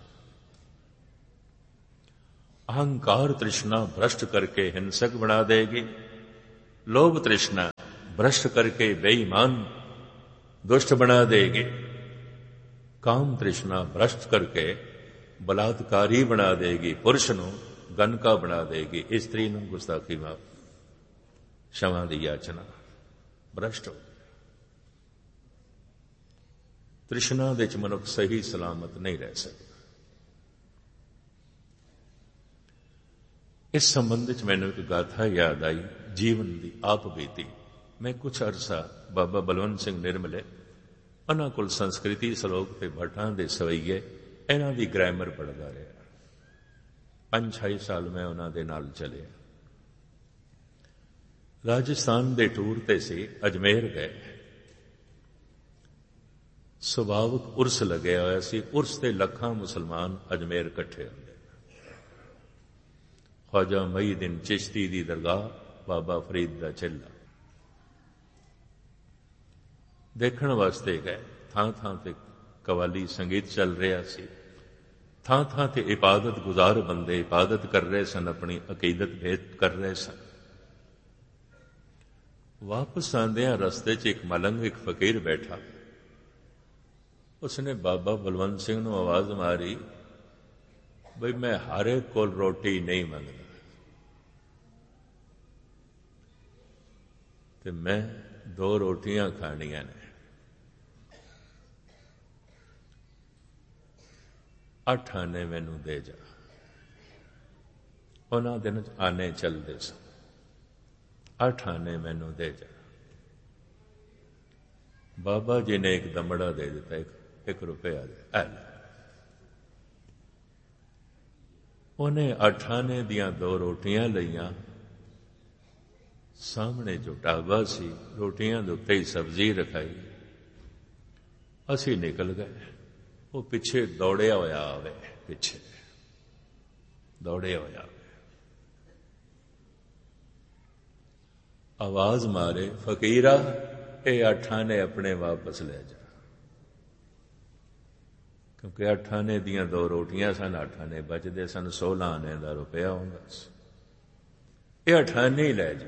अहंकार तृष्णा भ्रष्ट करके हिंसक बना देगी, लोभ तृष्णा भ्रष्ट करके बेईमान दुष्ट बना देगी, काम तृष्णा भ्रष्ट करके बलात्कारी बना देगी, पुरुष नूं गनका बना देगी, स्त्री नूं गुस्ताखी माफ क्षमा दी याचना, भ्रष्ट हो। तृष्णा दे च मनुख सही सलामत नहीं रह सकता। इस संबंध च मैनूं एक गाथा याद आई, जीवन दी आप बीती। मैं कुछ अरसा बाबा बलवंत सिंह निर्मले उन्हां कोल संस्कृति सलोक ते भट्टां दे सवैये इन्हां दी ग्रामर पढ़दा रहा। पंज छे साल मैं उन्हां दे नाल चलिया। राजस्थान दे टूर ते सी, अजमेर गए। सुभावक उर्स लगे होया सी। उर्स ते लखां मुसलमान अजमेर इकट्ठे होंदे। ख्वाजा मुईउद्दीन चिश्ती दी दरगाह, बाबा फरीद दा चिल्ला देखण वास्ते गए। थां थां ते कवाली संगीत चल रहा सी। थां थां ते इबादत गुजार बंदे इबादत कर रहे सन, अपनी अकीदत भेद कर रहे सन। वापस आंदियां रस्ते च एक मलंग, एक फकीर बैठा। उसने बाबा बलवंत सिंह नूं आवाज मारी, बई मैं हर एक कोल रोटी नहीं मंगदा, ते मैं दो रोटियां खानियां ने। अठ आने मैनू दे जा। उन्हां दिन आने चलते सन। अठ आने मैनू दे जा। बाबा जी ने एक दमड़ा दे दिता, एक, एक रुपया दे। उन्हें अठ आने दियां दो रोटियां लईयां। सामने जो ढाबा सी, रोटियां दे उत्ते ही सब्जी रखाई। असी निकल गए। वो पिछे दौड़िया होया आवे, पिछे दौड़िया होया आवे। आवाज मारे, फकीरा ये अठ आने अपने वापस ले जा। क्योंकि अठ आने दियां दो रोटियां सन, अठ आने बचते सन, सोलह आने का रुपया होंदा सी। ये अठ आने ही ले जा।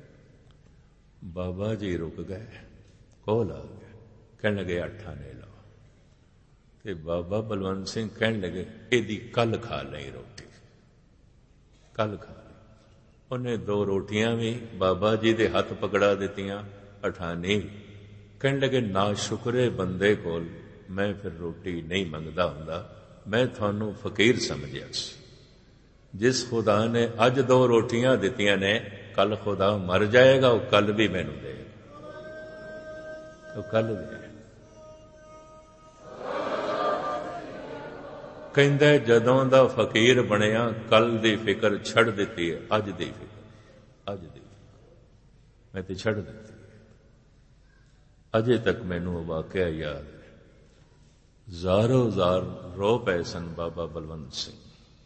बाबा जी रुक गए, कोल आ गए, कहने लगे अठ आने लाओ। ते बाबा बलवंत सिंह कहने लगे, एदी कल खा लई रोटी, कल खा ली। उन्हें दो रोटियां भी बाबा जी दे हथ पकड़ा दित्तियां, अठानी। कहने लगे, ना शुक्रे बंदे कोल मैं फिर रोटी नहीं मंगदा हुंदा, मैं थानू फकीर समझिया सी। जिस खुदा ने अज दो रोटियां दित्तियां ने, कल खुदा मर जाएगा, वो कल भी मैनू देगा, वो कल भी। कहंदा जदों दा फकीर बनिया, कल दी फिक्र छड़ दित्ती है, अज दी फिक्र, अज दी फिक्र मैं ते छड़ दित्ती। अजे तक मैनू वाकया याद है। ਜ਼ਾਰੋ ਜ਼ਾਰ रो पै सन बाबा बलवंत सिंह।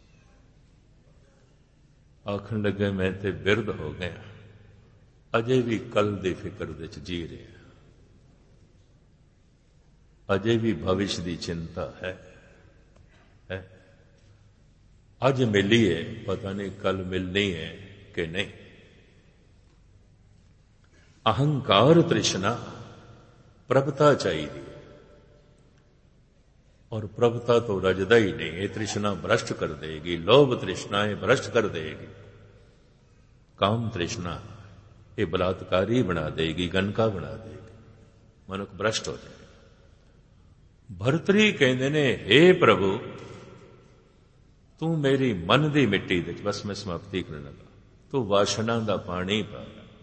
आखन लगे मैं ते बिरध हो गया, अजे भी कल दी फिक्र विच जी रहा, अजे भी भविष्य की चिंता है, है। अज मिली है, पता नहीं कल मिलनी है कि नहीं। अहंकार तृष्णा प्रभुता चाहिए, और प्रभुता तो रजदा ही नहीं। ये तृष्णा भ्रष्ट कर देगी। लोभ तृष्णाएं भ्रष्ट कर देगी। काम तृष्णा ये बलात्कारी बना देगी, गनका बना देगी, मनुख भ्रष्ट हो जाएगा। भरतरी कहते ने, हे प्रभु तू मेरी मन की मिट्टी दे, बस मैं समाप्ति करने लगा, तू वासना का पानी पा,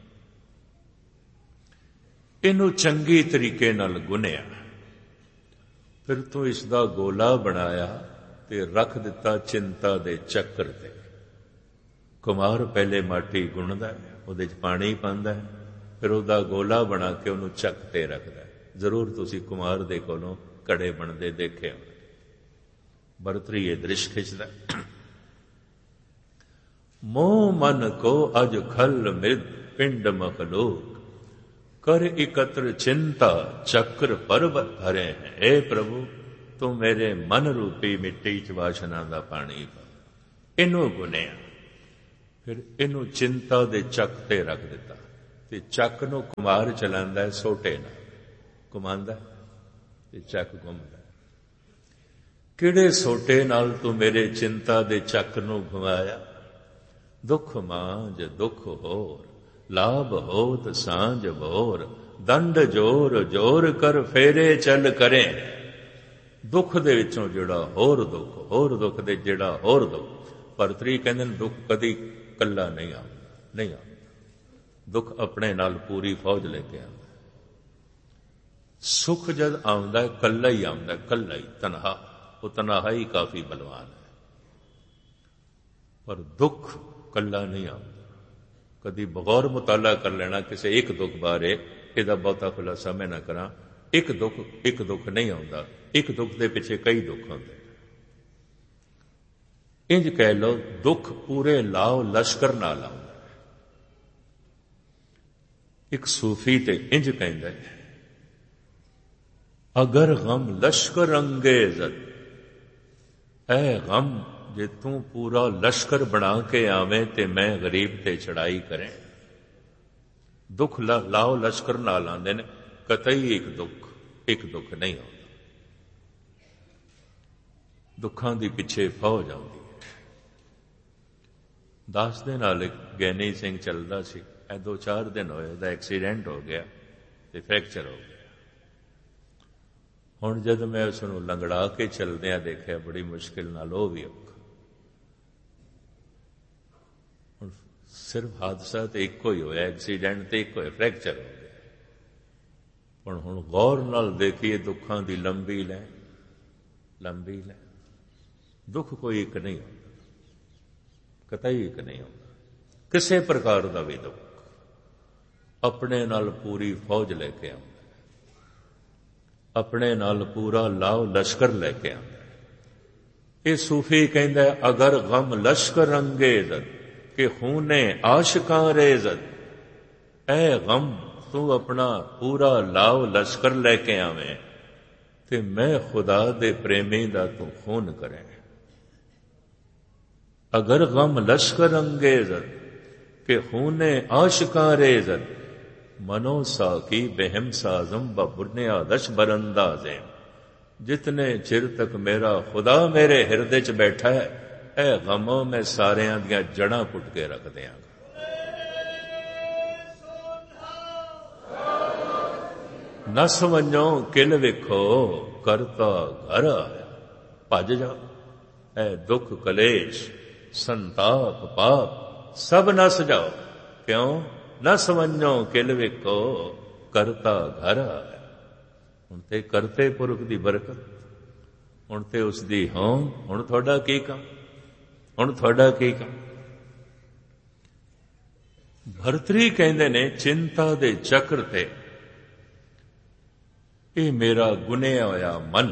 इनू चंगी तरीके नाल गुनिया, फिर तू इसका गोला बनाया ते रख दिता चिंता दे चक्कर ते। कुमार पहले माटी गुणदा है, उहदे च पानी पांदा है, फिर उहदा गोला बना के उहनूं चक ते रखदा है। जरूर तुसीं कुमार दे कोलों कड़े बनदे देखे हो। भरतरी ये दृश्य खिंचदा। मोह मन को अज खल मृद पिंड मखलूक, कर एकत्र चिंता चक्र पर्वत भरे हैं। हे प्रभु तू मेरे मन रूपी मिट्टी च वासना दा पानी पा। इनू गुनिया फिर इनू चिंता दे चक ते रख दिता ते चक नू कुमार चलांदा है सोटे नाल, घुमांदा ते चक घुमदा। किहड़े सोटे नाल तू मेरे चिंता दे चक नू घुमाया। दुख मांझ दुख होर लाभ होत सांझ भोर, दंड जोर जोर कर फेरे चल करें। दुख दे विचों जिहड़ा होर दुख, होर दुख दे जिहड़ा होर दुख। भरतरी कहंदे ने दुख कदी कल्ला नहीं आउंदा, नहीं आउंदा। दुख अपने नाल पूरी फौज लेके आउंदा। सुख जद आउंदा है कल्ला ही आउंदा है, कल्ला ही तनहा। वो तनहा ही काफी बलवान है, पर दुख कल्ला नहीं आउंदा। कदी बगौर मुताला कर लेना किसी एक दुख बारे, इहदा बहुता खुलासा मैं ना करा। एक दुख एक दुख नहीं आउंदा, एक दुख दे पिछे कई दुख होंदे। इंज कह लो दुख पूरे लाओ लश्कर नाल आउंदा। एक सूफी ते इंज कहंदा है, अगर गम लश्कर अंगेज़त, ऐ गम जे तू पूरा लश्कर बना के आवे ते मैं गरीब ते चढ़ाई करें। दुख ला, लाओ लश्कर नाल आंदे ने, कतई एक दुख एक दुख नहीं आउंदा। दुखां दी पिछे फौज आउंदी है। दस दे नाल एक गैनी सिंह चलदा सी, ऐ दो चार दिन होए दा एक्सीडेंट हो गया ते फ्रैक्चर हो गया। हुण जद मैं उसनूं लंगड़ा के चलदिआं देखिआ, बड़ी मुश्किल नाल वो भी सिर्फ हादसा तो एको ही होया, एक्सीडेंट तो एक होया, फ्रैक्चर हो गया। पर हुण गौर नाल देखिए दुखां दी लंबी लैन, लंबी लैन। दुख कोई एक नहीं होता, कतई एक नहीं होता। किसी प्रकार का भी दुख अपने नाल पूरी फौज लेके आउंदा, अपने नाल पूरा लाओ लश्कर लेके आउंदा। ये सूफी कहंदा है, अगर गम लश्कर अंगेज़त कि खूने आशिकां रेज़त। ऐ गम तू अपना पूरा लाओ लश्कर लेके आवें ते मैं खुदा दे प्रेमी दा तू खून करें। अगर गम लश्कर अंगेज़त कि खूने आशिकां रेज़त, मनो साकी बेहम साजम ब बुनियादश बरंदाज़े। जितने चिर तक मेरा खुदा मेरे हिरदे च बैठा है, ऐ गमों में सारियां दियां जड़ां पुट के रख दियां। नस वंजो किल विखो करता घर आया। भज जाओ ऐ दुख कलेश संताप पाप सब नस जाओ। क्यों? नस वंजो किल विखो करता घर आया। हुण ते करते पुरख दी बरकत, हुण ते उसदी होंद, हुण तुहाडा की काम, हुण तुहाडा की काम। भरतरी कहंदे ने चिंता दे चक्र ते ये मेरा गुनिया होया मन,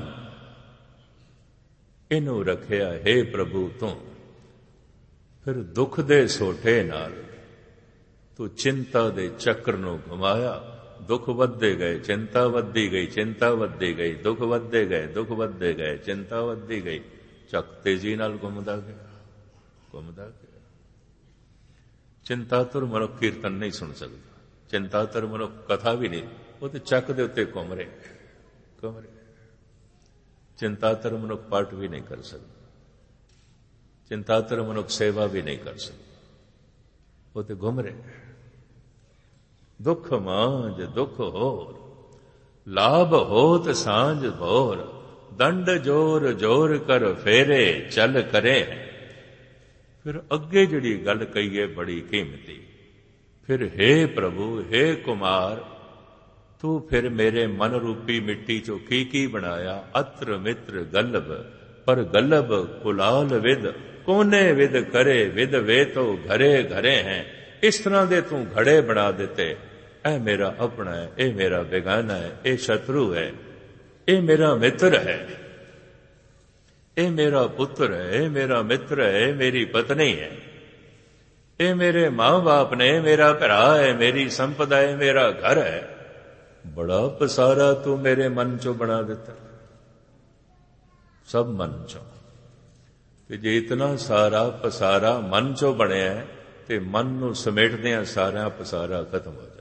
इनू रखिया हे प्रभु तू। फिर दुख दे सोटे नाल तू चिंता दे चक्र नू घुमाया। दुख वधदे गए, चिंता वधदी गई, चिंता वधदी गई, दुख वधदे गए, दुख वधदे गए, चिंता वधदी गई। चक तेजी नाल घुमदा गया, घुमदा गया। चिंतातुर मनुख कीर्तन नहीं सुन सकता, चिंतातुर मनुख कथा भी नहीं, वो तो चक दे उत्ते घुम रहे घुम रहे। चिंतातुर मनुख पाठ भी नहीं कर सकता, चिंतातुर मनुख सेवा भी नहीं कर सकता, वो तो घुम रहे। दुख मांझ दुख होर लाभ होत सांझ भोर। दंड जोर जोर कर फेरे चल करे। फिर अगे जिहड़ी गल कही है बड़ी कीमती। फिर हे प्रभु हे कुमार तू फिर मेरे मन रूपी मिट्टी चो की की बनाया। अत्र मित्र गल्लब पर गल्लब कुलाल विद। कोने विद करे विद वे तो घरे घरे हैं। इस तरह दे तू घड़े बना देते। ऐ मेरा अपना है, ए मेरा बेगाना है, ए शत्रु है, ए मेरा मित्र है, ए मेरा पुत्र है, ए मेरा मित्र है, ए मेरी पत्नी है, ए मेरे मां बाप ने, मेरा भरा है, मेरी संपदा है, मेरा घर है। ਬੜਾ ਪਸਾਰਾ ਤੂੰ ਮੇਰੇ ਮਨ ਚੋਂ ਬਣਾ ਦਿੱਤਾ। ਸਭ ਮਨ ਚੋਂ। ਤੇ ਜੇ ਇਤਨਾ ਸਾਰਾ ਪਸਾਰਾ ਮਨ ਚੋਂ ਬਣਿਆ ਤੇ ਮਨ ਨੂੰ ਸਮੇਟਦਿਆਂ ਸਾਰਾ ਪਸਾਰਾ ਖਤਮ ਹੋ